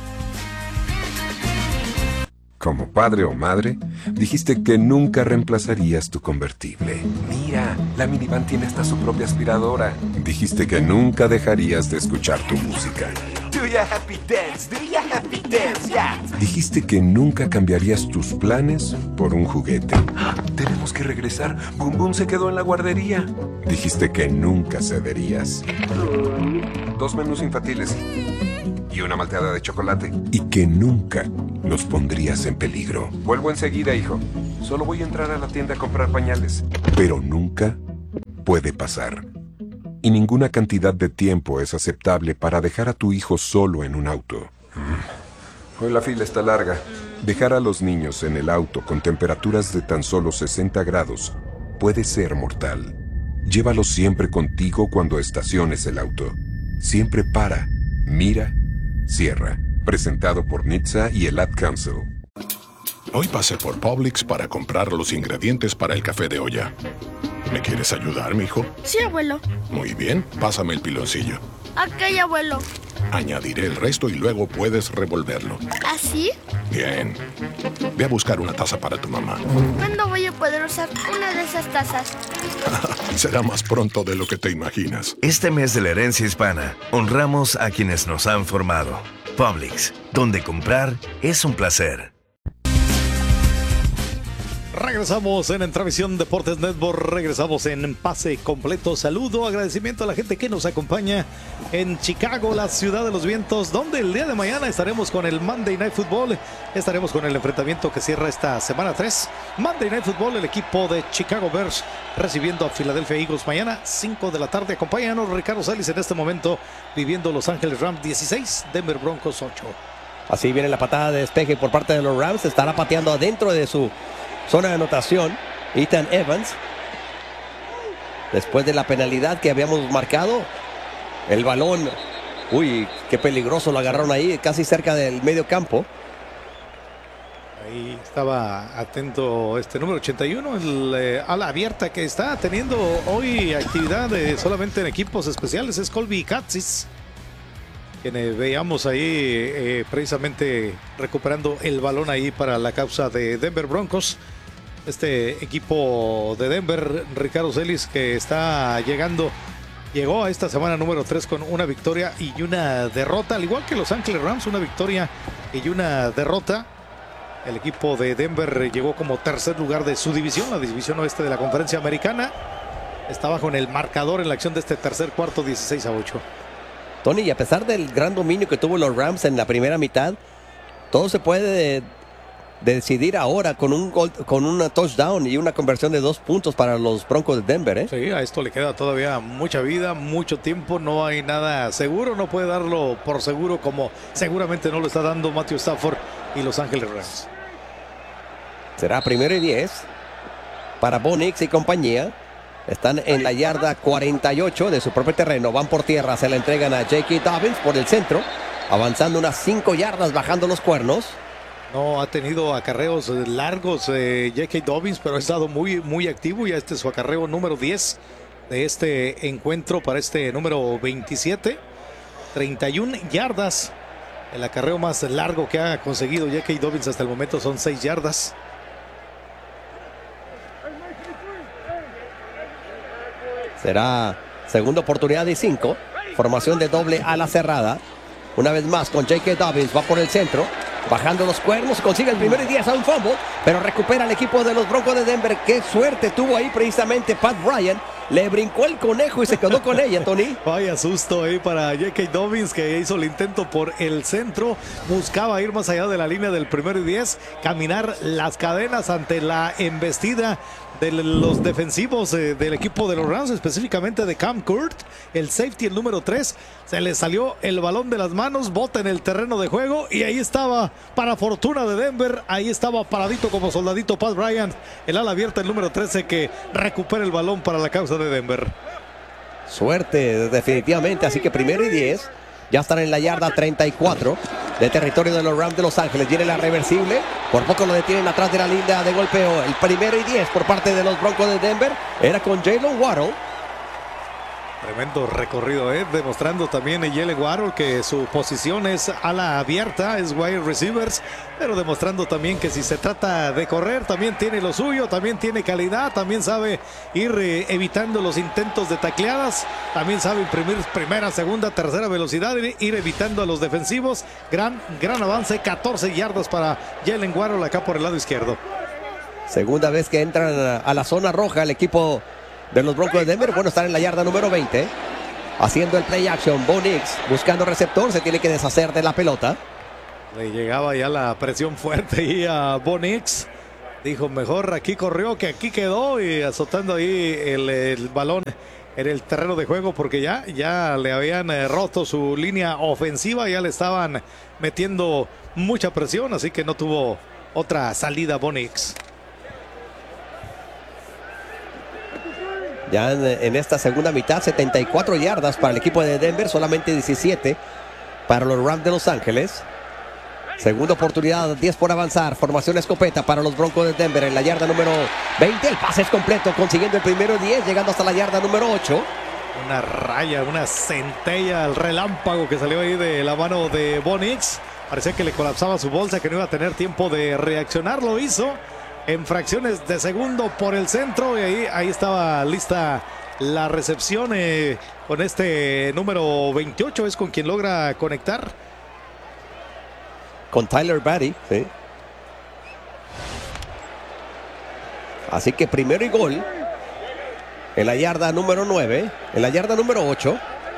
Como padre o madre, dijiste que nunca reemplazarías tu convertible. Mira, la minivan tiene hasta su propia aspiradora. Dijiste que nunca dejarías de escuchar tu música. Do ya happy dance, do ya happy dance, yeah. Dijiste que nunca cambiarías tus planes por un juguete. Tenemos que regresar, Boom Boom se quedó en la guardería. Dijiste que nunca cederías. Dos menús infantiles. y una malteada de chocolate. Y que nunca los pondrías en peligro. Vuelvo enseguida, hijo. Solo voy a entrar a la tienda a comprar pañales. Pero nunca puede pasar. Y ninguna cantidad de tiempo es aceptable para dejar a tu hijo solo en un auto. Hoy la fila está larga. Dejar a los niños en el auto con temperaturas de tan solo sesenta grados puede ser mortal. Llévalos siempre contigo cuando estaciones el auto. Siempre para, mira, cierra. Presentado por N H T S A y el Ad Council. Hoy pasé por Publix para comprar los ingredientes para el café de olla. ¿Me quieres ayudar, mijo? Sí, abuelo. Muy bien, pásame el piloncillo. Ok, abuelo. Añadiré el resto y luego puedes revolverlo. ¿Así? Bien. Ve a buscar una taza para tu mamá. ¿Cuándo voy a poder usar una de esas tazas? Será más pronto de lo que te imaginas. Este mes de la herencia hispana, honramos a quienes nos han formado. Publix, donde comprar es un placer. Regresamos en Entravisión Deportes Network, regresamos en Pase Completo. Saludo, agradecimiento a la gente que nos acompaña en Chicago, la ciudad de los vientos, donde el día de mañana estaremos con el Monday Night Football. Estaremos con el enfrentamiento que cierra esta semana tres. Monday Night Football, el equipo de Chicago Bears recibiendo a Philadelphia Eagles mañana, cinco de la tarde. Acompáñanos, Ricardo Celis, en este momento viviendo Los Ángeles Rams dieciséis, Denver Broncos ocho. Así viene la patada de despeje por parte de los Rams. Estará pateando adentro de su zona de anotación Ethan Evans. Después de la penalidad que habíamos marcado, el balón, uy, qué peligroso lo agarraron ahí, casi cerca del medio campo. Ahí estaba atento este número ochenta y uno, el eh, ala abierta que está teniendo hoy actividad de, solamente en equipos especiales, es Colby Katzis, quien eh, veíamos ahí eh, precisamente recuperando el balón ahí para la causa de Denver Broncos. Este equipo de Denver, Ricardo Celis, que está llegando, llegó a esta semana número tres con una victoria y una derrota, al igual que Los Ángeles Rams, una victoria y una derrota. El equipo de Denver llegó como tercer lugar de su división, la división oeste de la Conferencia Americana. Está bajo en el marcador en la acción de este tercer cuarto, dieciséis a ocho. Tony, y a pesar del gran dominio que tuvo los Rams en la primera mitad, todo se puede de, de decidir ahora con un gol, con una touchdown y una conversión de dos puntos para los Broncos de Denver, ¿eh? Sí, a esto le queda todavía mucha vida, mucho tiempo, no hay nada seguro, no puede darlo por seguro como seguramente no lo está dando Matthew Stafford y Los Ángeles Rams. Será primero y diez para Bo Nix y compañía. Están en la yarda cuarenta y ocho de su propio terreno. Van por tierra, se la entregan a J K. Dobbins por el centro. Avanzando unas cinco yardas, bajando los cuernos. No ha tenido acarreos largos eh, J K. Dobbins, pero ha estado muy, muy activo. Ya este es su acarreo número diez de este encuentro para este número veintisiete. treinta y una yardas. El acarreo más largo que ha conseguido J K. Dobbins hasta el momento son seis yardas. Será segunda oportunidad de cinco. Formación de doble ala cerrada. Una vez más con J K. Dobbins. Va por el centro. Bajando los cuernos. Consigue el primero y diez a un fumble. Pero recupera el equipo de los Broncos de Denver. Qué suerte tuvo ahí precisamente Pat Bryant. Le brincó el conejo y se quedó con ella, Tony. Vaya susto ahí para J K. Dobbins, que hizo el intento por el centro. Buscaba ir más allá de la línea del primero y diez. Caminar las cadenas ante la embestida de los defensivos eh, del equipo de los Rams, específicamente de Cam Kurt, el safety, el número tres. Se le salió el balón de las manos, bota en el terreno de juego y ahí estaba, para fortuna de Denver, ahí estaba paradito como soldadito Pat Bryant, el ala abierta, el número trece, que recupera el balón para la causa de Denver. Suerte, definitivamente. Así que primero y diez. Ya están en la yarda treinta y cuatro de territorio de los Rams de Los Ángeles. Viene la reversible. Por poco lo detienen atrás de la línea de golpeo. El primero y diez por parte de los Broncos de Denver era con Jalen Waddle. Tremendo recorrido, ¿eh? Demostrando también Jalen Waddle que su posición es ala abierta, es wide receivers, pero demostrando también que si se trata de correr, también tiene lo suyo, también tiene calidad, también sabe ir eh, evitando los intentos de tacleadas, también sabe imprimir primera, segunda, tercera velocidad, ir evitando a los defensivos. Gran, gran avance, catorce yardas para Jalen Waddle acá por el lado izquierdo. Segunda vez que entran a la zona roja el equipo de los Broncos de Denver. Bueno, están en la yarda número veinte. Haciendo el play action, Bo Nix buscando receptor, se tiene que deshacer de la pelota. Le llegaba ya la presión fuerte y a Bo Nix. Dijo, mejor aquí corrió que aquí quedó, y azotando ahí el, el balón en el terreno de juego, porque ya, ya le habían eh, roto su línea ofensiva, ya le estaban metiendo mucha presión, así que no tuvo otra salida Bo Nix. Ya en, en esta segunda mitad, setenta y cuatro yardas para el equipo de Denver, solamente diecisiete para los Rams de Los Ángeles. Segunda oportunidad, diez por avanzar. Formación escopeta para los Broncos de Denver en la yarda número veinte. El pase es completo, consiguiendo el primero diez, llegando hasta la yarda número ocho. Una raya, una centella, el relámpago que salió ahí de la mano de Bo Nix. Parecía que le colapsaba su bolsa, que no iba a tener tiempo de reaccionar. Lo hizo en fracciones de segundo por el centro, y ahí, ahí estaba lista la recepción eh, con este número veintiocho. Es con quien logra conectar. Con Tyler Batty, sí. Así que primero y gol en la yarda número nueve, en la yarda número ocho.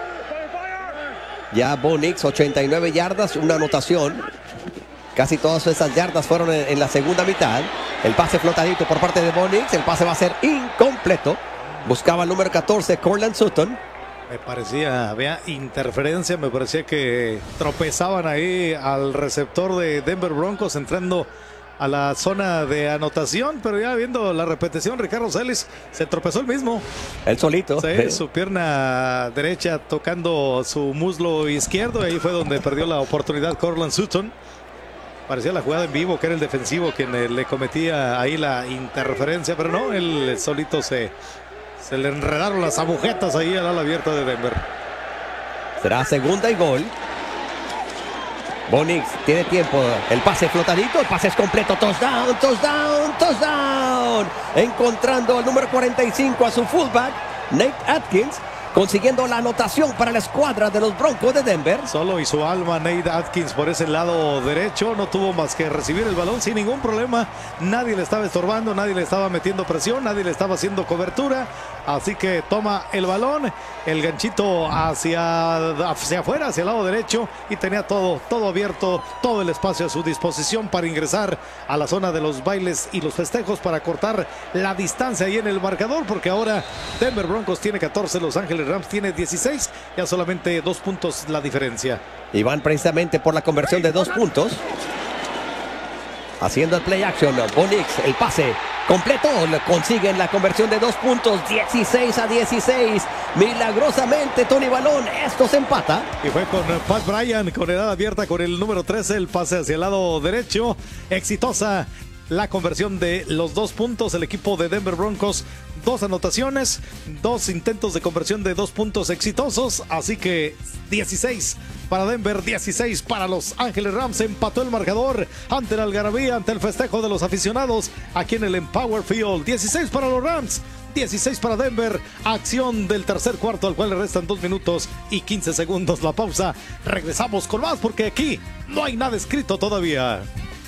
Ya Bo Nix, ochenta y nueve yardas, una anotación. Casi todas esas yardas fueron en, en la segunda mitad. El pase flotadito por parte de Bo Nix, el pase va a ser incompleto. Buscaba el número catorce, Courtland Sutton. Me parecía, había interferencia, me parecía que tropezaban ahí al receptor de Denver Broncos entrando a la zona de anotación, pero ya viendo la repetición, Ricardo Celis se tropezó el mismo. Él solito. Sí, sí. Su pierna derecha tocando su muslo izquierdo, y ahí fue donde perdió la oportunidad Courtland Sutton. Parecía la jugada en vivo, que era el defensivo quien le cometía ahí la interferencia, pero no, él solito se... Se le enredaron las agujetas ahí al ala abierta de Denver. Será segunda y gol. Bo Nix tiene tiempo. El pase flotadito. El pase es completo. Touchdown, touchdown, touchdown. Encontrando al número cuarenta y cinco a su fullback, Nate Atkins. Consiguiendo la anotación para la escuadra de los Broncos de Denver. Solo y su alma Nate Atkins por ese lado derecho. No tuvo más que recibir el balón sin ningún problema. Nadie le estaba estorbando, nadie le estaba metiendo presión, nadie le estaba haciendo cobertura. Así que toma el balón, el ganchito hacia, hacia afuera, hacia el lado derecho, y tenía todo, todo abierto, todo el espacio a su disposición para ingresar a la zona de los bailes y los festejos, para cortar la distancia ahí en el marcador, porque ahora Denver Broncos tiene catorce, Los Ángeles Rams tiene dieciséis, ya solamente dos puntos la diferencia. Y van precisamente por la conversión de dos puntos. Haciendo el play action, Bo Nix, el pase completo, consiguen la conversión de dos puntos, dieciséis a dieciséis. Milagrosamente, Tony Balón, esto se empata. Y fue con Pat Bryant, con edad abierta, con el número trece, el pase hacia el lado derecho. Exitosa la conversión de los dos puntos. El equipo de Denver Broncos, dos anotaciones, dos intentos de conversión de dos puntos exitosos. Así que dieciséis para Denver, dieciséis para Los Ángeles Rams. Empató el marcador ante la algarabía, ante el festejo de los aficionados aquí en el Empower Field. dieciséis para los Rams, dieciséis para Denver. Acción del tercer cuarto, al cual le restan dos minutos y quince segundos. La pausa. Regresamos con más, porque aquí no hay nada escrito todavía.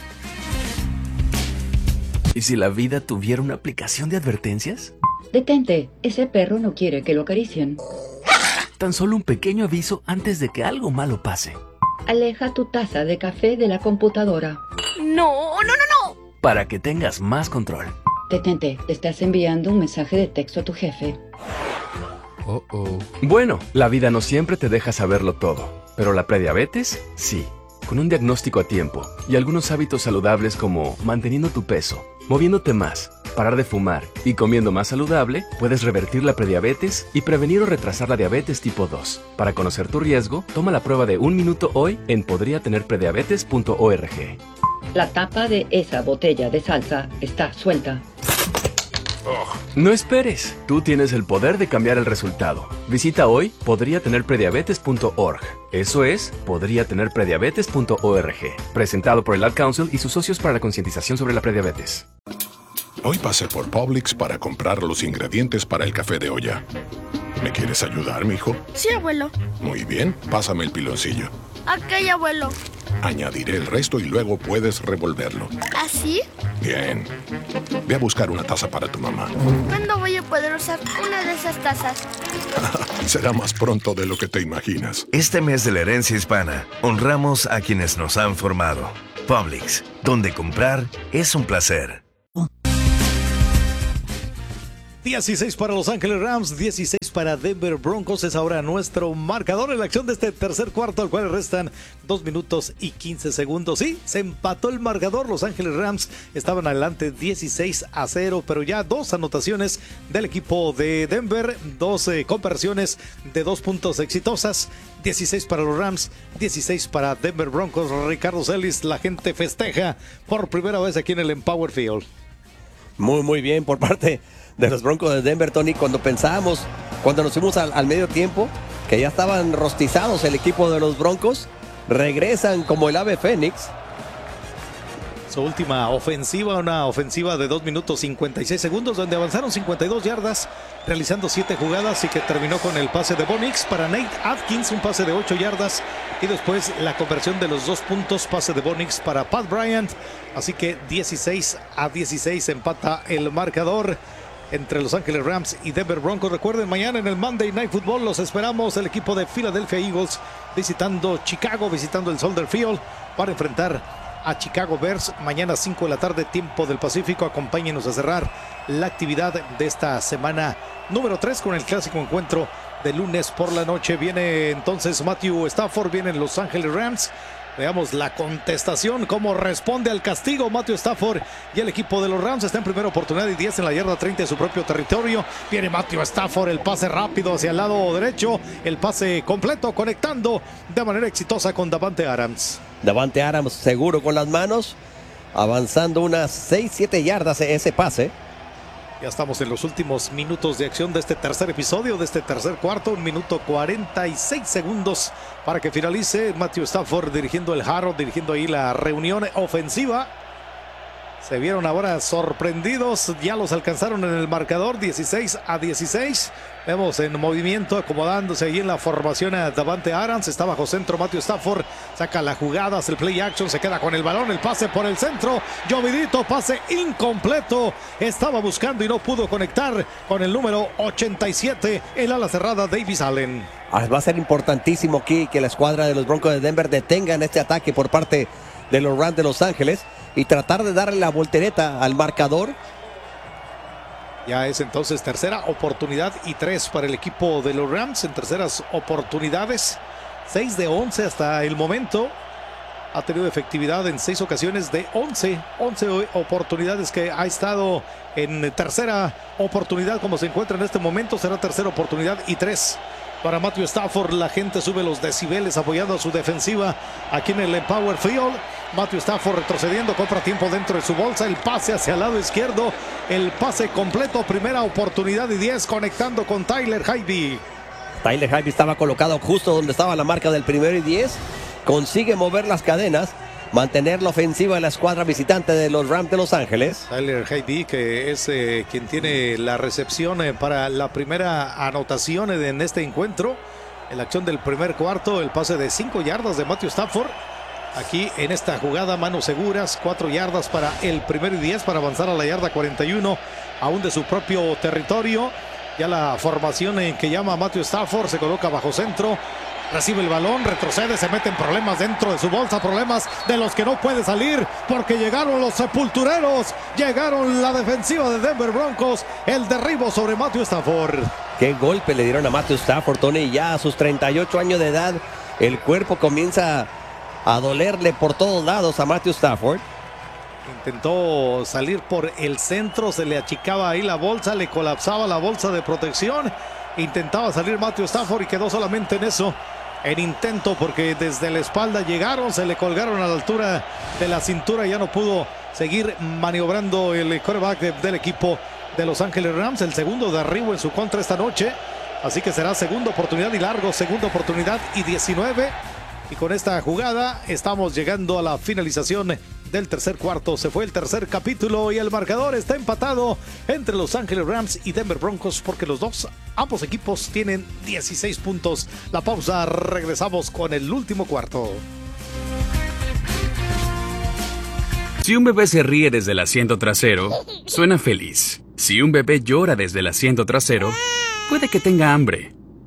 ¿Y si la vida tuviera una aplicación de advertencias? Detente, ese perro no quiere que lo acaricien. Tan solo un pequeño aviso antes de que algo malo pase. Aleja tu taza de café de la computadora. No, no, no, no. Para que tengas más control. Detente, estás enviando un mensaje de texto a tu jefe. Oh, oh. Bueno, la vida no siempre te deja saberlo todo, pero la prediabetes, sí. Con un diagnóstico a tiempo y algunos hábitos saludables como manteniendo tu peso, moviéndote más, parar de fumar y comiendo más saludable, puedes revertir la prediabetes y prevenir o retrasar la diabetes tipo dos. Para conocer tu riesgo, toma la prueba de un minuto hoy en podría tener prediabetes punto org. La tapa de esa botella de salsa está suelta. No esperes, tú tienes el poder de cambiar el resultado. Visita hoy podría tener prediabetes punto org. Eso es, podría tener prediabetes punto org. Presentado por el Ad Council y sus socios para la concientización sobre la prediabetes. Hoy pasé por Publix para comprar los ingredientes para el café de olla. ¿Me quieres ayudar, mijo? Sí, abuelo. Muy bien, pásame el piloncillo. Ok, abuelo. Añadiré el resto y luego puedes revolverlo. ¿Así? Bien. Ve a buscar una taza para tu mamá. ¿Cuándo voy a poder usar una de esas tazas? Será más pronto de lo que te imaginas. Este mes de la herencia hispana, honramos a quienes nos han formado. Publix, donde comprar es un placer. dieciséis para Los Ángeles Rams, dieciséis para Denver Broncos. Es ahora nuestro marcador en la acción de este tercer cuarto, al cual restan dos minutos y quince segundos. Sí, se empató el marcador. Los Ángeles Rams estaban adelante dieciséis a cero, pero ya dos anotaciones del equipo de Denver, dos eh, conversiones de dos puntos exitosas. dieciséis para los Rams, dieciséis para Denver Broncos. Ricardo Celis, la gente festeja por primera vez aquí en el Empower Field. Muy, muy bien por parte de los Broncos de Denver, Tony. Cuando pensábamos, cuando nos fuimos al, al medio tiempo, que ya estaban rostizados el equipo de los Broncos, regresan como el ave fénix. Su última ofensiva, una ofensiva de dos minutos cincuenta y seis segundos, donde avanzaron cincuenta y dos yardas, realizando siete jugadas, y que terminó con el pase de Bo Nix para Nate Atkins, un pase de ocho yardas, y después la conversión de los dos puntos, pase de Bo Nix para Pat Bryant. Así que dieciséis a dieciséis empata el marcador entre Los Ángeles Rams y Denver Broncos. Recuerden, mañana en el Monday Night Football los esperamos, el equipo de Philadelphia Eagles visitando Chicago, visitando el Soldier Field para enfrentar a Chicago Bears. Mañana cinco de la tarde, tiempo del Pacífico. Acompáñenos a cerrar la actividad de esta semana número tres con el clásico encuentro de lunes por la noche. Viene entonces Matthew Stafford, vienen Los Ángeles Rams. Veamos la contestación, cómo responde al castigo Matthew Stafford, y el equipo de los Rams está en primera oportunidad y diez en la yarda treinta de su propio territorio. Viene Matthew Stafford, el pase rápido hacia el lado derecho, el pase completo, conectando de manera exitosa con Davante Adams. Davante Adams seguro con las manos, avanzando unas seis siete yardas ese pase. Ya estamos en los últimos minutos de acción de este tercer episodio, de este tercer cuarto. Un minuto cuarenta y seis segundos para que finalice. Matthew Stafford dirigiendo el jarro, dirigiendo ahí la reunión ofensiva. Se vieron ahora sorprendidos, ya los alcanzaron en el marcador, dieciséis a dieciséis. Vemos en movimiento, acomodándose ahí en la formación a Davante Adams. Está bajo centro Matthew Stafford, saca la jugada, hace el play action, se queda con el balón, el pase por el centro. Llovidito, pase incompleto. Estaba buscando y no pudo conectar con el número ochenta y siete, el ala cerrada Davis Allen. Va a ser importantísimo aquí que la escuadra de los Broncos de Denver detengan este ataque por parte de los Rams de Los Ángeles y tratar de darle la voltereta al marcador. Ya es entonces tercera oportunidad y tres para el equipo de los Rams en terceras oportunidades. seis de once hasta el momento. Ha tenido efectividad en seis ocasiones de once. once oportunidades que ha estado en tercera oportunidad como se encuentra en este momento. Será tercera oportunidad y tres para Matthew Stafford. La gente sube los decibeles apoyando a su defensiva aquí en el Empower Field. Matthew Stafford retrocediendo, compra tiempo dentro de su bolsa, el pase hacia el lado izquierdo, el pase completo, primera oportunidad y diez, conectando con Tyler Higbee. Tyler Higbee estaba colocado justo donde estaba la marca del primero y diez, consigue mover las cadenas, mantener la ofensiva de la escuadra visitante de los Rams de Los Ángeles. Tyler Higbee, que es eh, quien tiene la recepción eh, para la primera anotación eh, en este encuentro. En la acción del primer cuarto, el pase de cinco yardas de Matthew Stafford. Aquí en esta jugada, manos seguras, cuatro yardas para el primero y diez para avanzar a la yarda cuarenta y uno, aún de su propio territorio. Ya la formación en que llama Matthew Stafford se coloca bajo centro. Recibe el balón, retrocede, se mete en problemas dentro de su bolsa, problemas de los que no puede salir porque llegaron los sepultureros, llegaron la defensiva de Denver Broncos, el derribo sobre Matthew Stafford. Qué golpe le dieron a Matthew Stafford, Tony, ya a sus treinta y ocho años de edad, el cuerpo comienza a dolerle por todos lados a Matthew Stafford. Intentó salir por el centro, se le achicaba ahí la bolsa, le colapsaba la bolsa de protección. Intentaba salir Matthew Stafford y quedó solamente en eso, en intento, porque desde la espalda llegaron, se le colgaron a la altura de la cintura y ya no pudo seguir maniobrando el quarterback de, del equipo de Los Ángeles Rams. El segundo derribo en su contra esta noche, así que será segunda oportunidad y largo, segunda oportunidad y diecinueve. Y con esta jugada estamos llegando a la finalización del tercer cuarto. Se fue el tercer capítulo y el marcador está empatado entre Los Ángeles Rams y Denver Broncos, porque los dos, ambos equipos tienen dieciséis puntos. La pausa, regresamos con el último cuarto. Si un bebé se ríe desde el asiento trasero, suena feliz. Si un bebé llora desde el asiento trasero, puede que tenga hambre.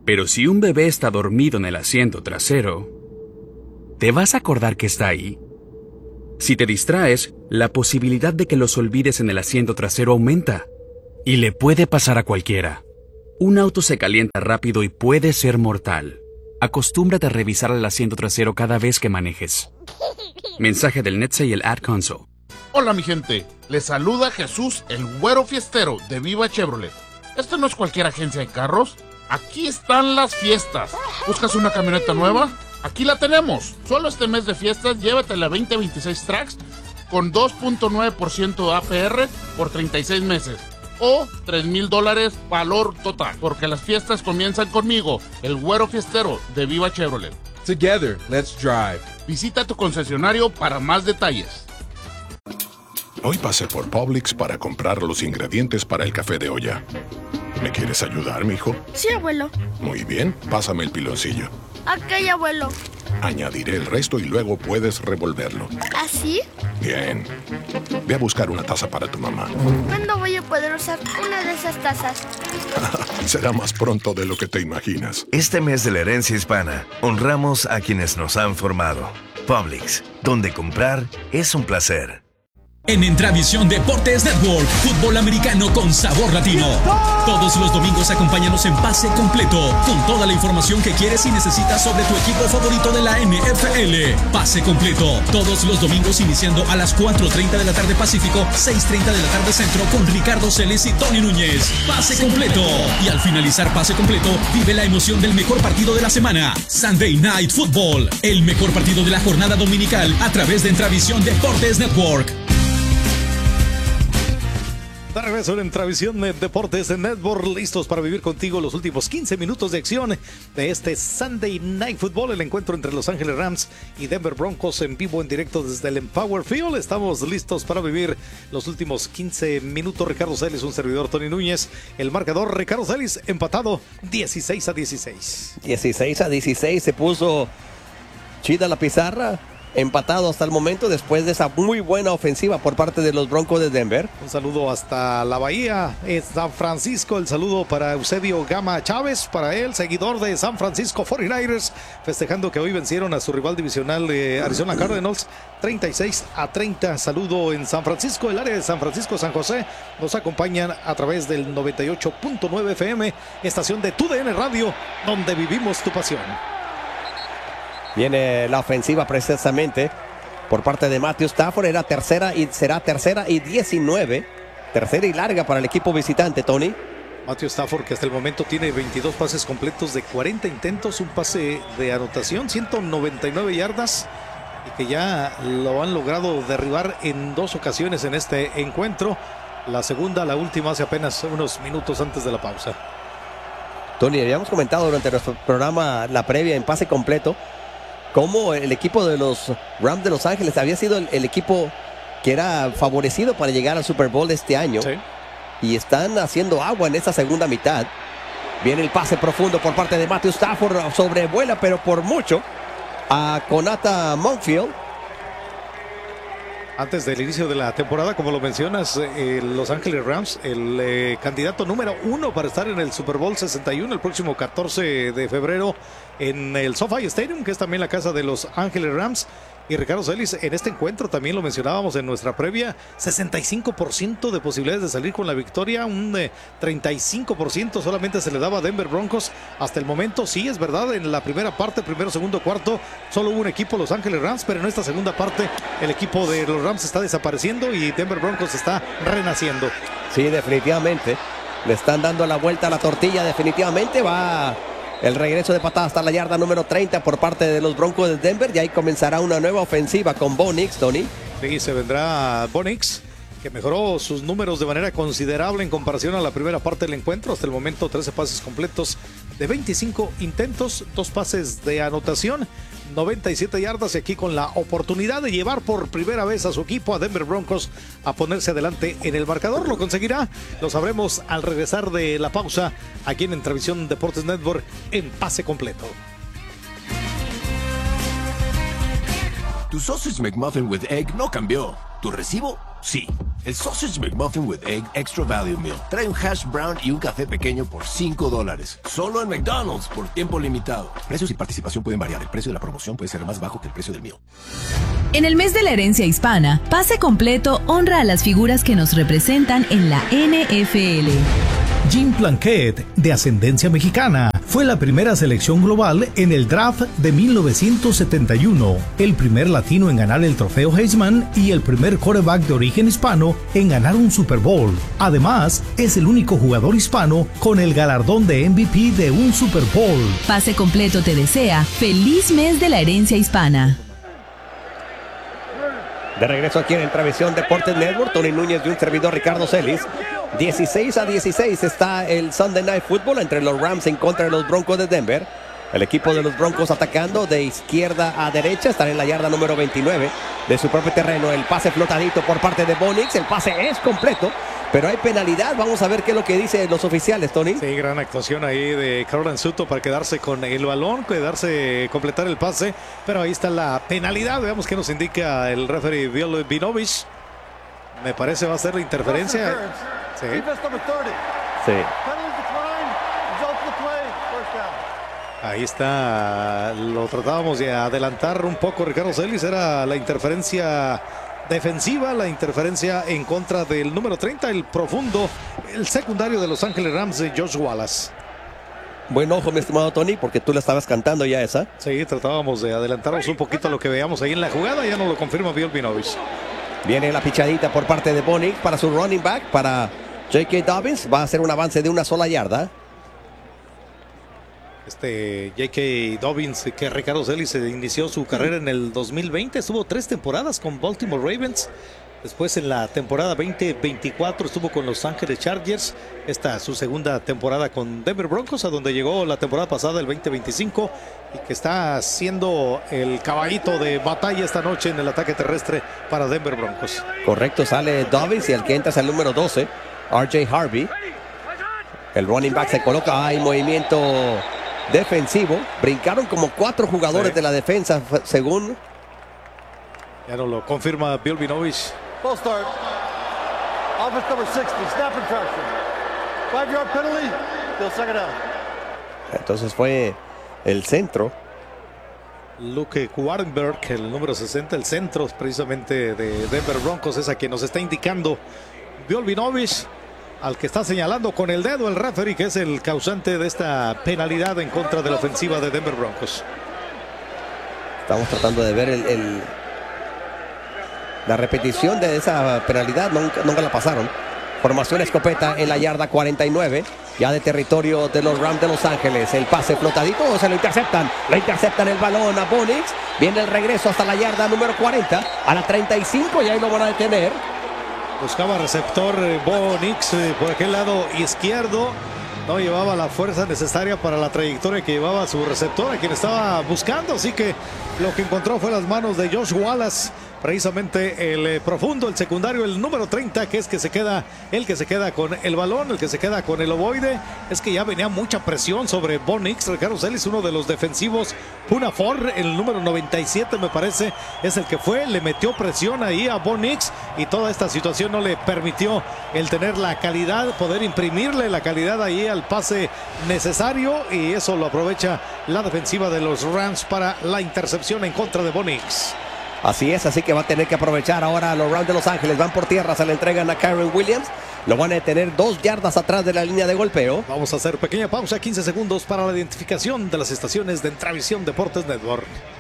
Pero si un bebé está dormido en el asiento trasero, ¿te vas a acordar que está ahí? Si te distraes, la posibilidad de que los olvides en el asiento trasero aumenta. Y le puede pasar a cualquiera. Un auto se calienta rápido y puede ser mortal. Acostúmbrate a revisar el asiento trasero cada vez que manejes. Mensaje del Netsa y el Ad Console. Hola mi gente, les saluda Jesús, el güero fiestero de Viva Chevrolet. ¿Esto no es cualquier agencia de carros? Aquí están las fiestas. ¿Buscas una camioneta nueva? Aquí la tenemos. Solo este mes de fiestas llévate la veinte veintiséis Trax con dos punto nueve por ciento A P R por treinta y seis meses. O tres mil dólares valor total. Porque las fiestas comienzan conmigo, el güero fiestero de Viva Chevrolet. Together, let's drive. Visita tu concesionario para más detalles. Hoy pasé por Publix para comprar los ingredientes para el café de olla. ¿Me quieres ayudar, mijo? Sí, abuelo. Muy bien, pásame el piloncillo. Ok, abuelo. Añadiré el resto y luego puedes revolverlo. ¿Así? Bien. Ve a buscar una taza para tu mamá. ¿Cuándo voy a poder usar una de esas tazas? Será más pronto de lo que te imaginas. Este mes de la herencia hispana, honramos a quienes nos han formado. Publix, donde comprar es un placer. En Entravisión Deportes Network, fútbol americano con sabor latino. Todos los domingos acompáñanos en Pase Completo, con toda la información que quieres y necesitas sobre tu equipo favorito de la N F L. Pase Completo, todos los domingos iniciando a las cuatro treinta de la tarde Pacífico, seis treinta de la tarde Centro, con Ricardo Celes y Tony Núñez. Pase Completo. Y al finalizar Pase Completo, vive la emoción del mejor partido de la semana. Sunday Night Football, el mejor partido de la jornada dominical a través de Entravisión Deportes Network. De regreso en Entravisión Deportes de Network, listos para vivir contigo los últimos quince minutos de acción de este Sunday Night Football, el encuentro entre Los Ángeles Rams y Denver Broncos en vivo, en directo desde el Empower Field. Estamos listos para vivir los últimos quince minutos. Ricardo Celis, un servidor, Tony Núñez. El marcador, Ricardo Celis, empatado dieciséis a dieciséis. dieciséis a dieciséis se puso chida la pizarra. Empatado hasta el momento después de esa muy buena ofensiva por parte de los Broncos de Denver. Un saludo hasta la Bahía, en San Francisco. El saludo para Eusebio Gama Chávez, para él, seguidor de San Francisco cuarenta y nueve ers, festejando que hoy vencieron a su rival divisional de Arizona Cardinals treinta y seis a treinta. Saludo en San Francisco, el área de San Francisco, San José. Nos acompañan a través del noventa y ocho punto nueve F M, estación de T U D N Radio, donde vivimos tu pasión. Viene la ofensiva precisamente por parte de Matthew Stafford. Era tercera y será tercera y diecinueve. Tercera y larga para el equipo visitante, Tony. Matthew Stafford, que hasta el momento tiene veintidós pases completos de cuarenta intentos, un pase de anotación, ciento noventa y nueve yardas, y que ya lo han logrado derribar en dos ocasiones en este encuentro. La segunda, la última, hace apenas unos minutos antes de la pausa. Tony, habíamos comentado durante nuestro programa, la previa en Pase Completo, cómo el equipo de los Rams de Los Ángeles había sido el, el equipo que era favorecido para llegar al Super Bowl este año. Sí. Y están haciendo agua en esta segunda mitad. Viene el pase profundo por parte de Matthew Stafford. Sobrevuela, pero por mucho, a Konata Monfield. Antes del inicio de la temporada, como lo mencionas, eh, Los Ángeles Rams, el eh, candidato número uno para estar en el Super Bowl sesenta y uno el próximo catorce de febrero en el SoFi Stadium, que es también la casa de Los Ángeles Rams. Y Ricardo Celis, en este encuentro también lo mencionábamos en nuestra previa, sesenta y cinco por ciento de posibilidades de salir con la victoria, un eh, treinta y cinco por ciento solamente se le daba a Denver Broncos hasta el momento. Sí, es verdad, en la primera parte, primero, segundo, cuarto, solo hubo un equipo, Los Ángeles Rams, pero en esta segunda parte el equipo de los Rams está desapareciendo y Denver Broncos está renaciendo. Sí, definitivamente, le están dando la vuelta a la tortilla, definitivamente va el regreso de patada hasta la yarda número treinta por parte de los Broncos de Denver. Y ahí comenzará una nueva ofensiva con Bo Nix, Tony. Sí, se vendrá Bo Nix, que mejoró sus números de manera considerable en comparación a la primera parte del encuentro. Hasta el momento, trece pases completos de veinticinco intentos, dos pases de anotación, noventa y siete yardas, y aquí con la oportunidad de llevar por primera vez a su equipo, a Denver Broncos, a ponerse adelante en el marcador. ¿Lo conseguirá? Lo sabremos al regresar de la pausa aquí en Entravisión Deportes Network en Pase Completo. Tu Sausage McMuffin with Egg no cambió. ¿Tu recibo? Sí. El Sausage McMuffin with Egg Extra Value Meal trae un hash brown y un café pequeño por cinco dólares. Solo en McDonald's por tiempo limitado. Precios y participación pueden variar. El precio de la promoción puede ser más bajo que el precio del meal. En el mes de la herencia hispana, Pase Completo honra a las figuras que nos representan en la N F L. Jim Plunkett, de ascendencia mexicana, fue la primera selección global en el draft de mil novecientos setenta y uno, el primer latino en ganar el trofeo Heisman y el primer quarterback de origen hispano en ganar un Super Bowl. Además, es el único jugador hispano con el galardón de M V P de un Super Bowl. Pase Completo te desea feliz mes de la herencia hispana. De regreso aquí en Entrevisión Deportes Network, Tony Núñez y un servidor Ricardo Celis. dieciséis a dieciséis está el Sunday Night Football entre los Rams en contra de los Broncos de Denver. El equipo de los Broncos atacando de izquierda a derecha. Están en la yarda número veintinueve de su propio terreno. El pase flotadito por parte de Bo Nix. El pase es completo, pero hay penalidad. Vamos a ver qué es lo que dicen los oficiales, Tony. Sí, gran actuación ahí de Caroline Sutton para quedarse con el balón, quedarse, completar el pase. Pero ahí está la penalidad. Veamos qué nos indica el referee Bill Vinovich. Me parece va a ser la interferencia. Sí. Sí. Ahí está, lo tratábamos de adelantar un poco, Ricardo Celis, era la interferencia defensiva, la interferencia en contra del número treinta, el profundo, el secundario de Los Ángeles Rams, de Josh Wallace. Buen ojo, mi estimado Tony, porque tú la estabas cantando ya esa. Sí, tratábamos de adelantarnos un poquito a lo que veíamos ahí en la jugada, ya nos lo confirma Bill Vinovich. Viene la pichadita por parte de Bo Nix para su running back, para J K. Dobbins, va a hacer un avance de una sola yarda. Este J K. Dobbins, que Ricardo Celis inició su carrera en el dos mil veinte, estuvo tres temporadas con Baltimore Ravens. Después en la temporada veinte veinticuatro estuvo con Los Ángeles Chargers. Esta es su segunda temporada con Denver Broncos, a donde llegó la temporada pasada, el veinte veinticinco, y que está siendo el caballito de batalla esta noche en el ataque terrestre para Denver Broncos. Correcto, sale Dobbins y el que entra es el número doce, R J Harvey. El running back se coloca, hay movimiento defensivo. Brincaron como cuatro jugadores sí. de la defensa, según. Ya nos lo confirma Bill Vinovich. Full start. Offense number sixty, snap and traction. Five yard penalty, they'll second down. Entonces fue el centro. Luke Warrenberg, el número sesenta, el centro precisamente de Denver Broncos, es a quien nos está indicando Bill Vinovich, al que está señalando con el dedo el referee, que es el causante de esta penalidad en contra de la ofensiva de Denver Broncos. Estamos tratando de ver el, el, la repetición de esa penalidad, nunca, nunca la pasaron. Formación escopeta en la yarda cuarenta y nueve, ya de territorio de los Rams de Los Ángeles. El pase flotadito, se lo interceptan, le interceptan el balón a Bo Nix. Viene el regreso hasta la yarda número cuarenta, a la treinta y cinco, y ahí lo van a detener. Buscaba receptor Bo Nix eh, por aquel lado izquierdo. No llevaba la fuerza necesaria para la trayectoria que llevaba su receptor, a quien estaba buscando. Así que lo que encontró fue las manos de Josh Wallace. Precisamente el eh, profundo, el secundario, el número treinta, que es que se queda, el que se queda con el balón, el que se queda con el ovoide. Es que ya venía mucha presión sobre Bo Nix. Ricardo Celis, uno de los defensivos. Puna Ford, el número noventa y siete, me parece, es el que fue, le metió presión ahí a Bo Nix, y toda esta situación no le permitió el tener la calidad, poder imprimirle la calidad ahí al pase necesario, y eso lo aprovecha la defensiva de los Rams para la intercepción en contra de Bo Nix. Así es, así que va a tener que aprovechar ahora los Rams de Los Ángeles. Van por tierra, se le entregan a Kyren Williams. Lo van a detener dos yardas atrás de la línea de golpeo. Vamos a hacer pequeña pausa, quince segundos para la identificación de las estaciones de Entrevisión Deportes Network.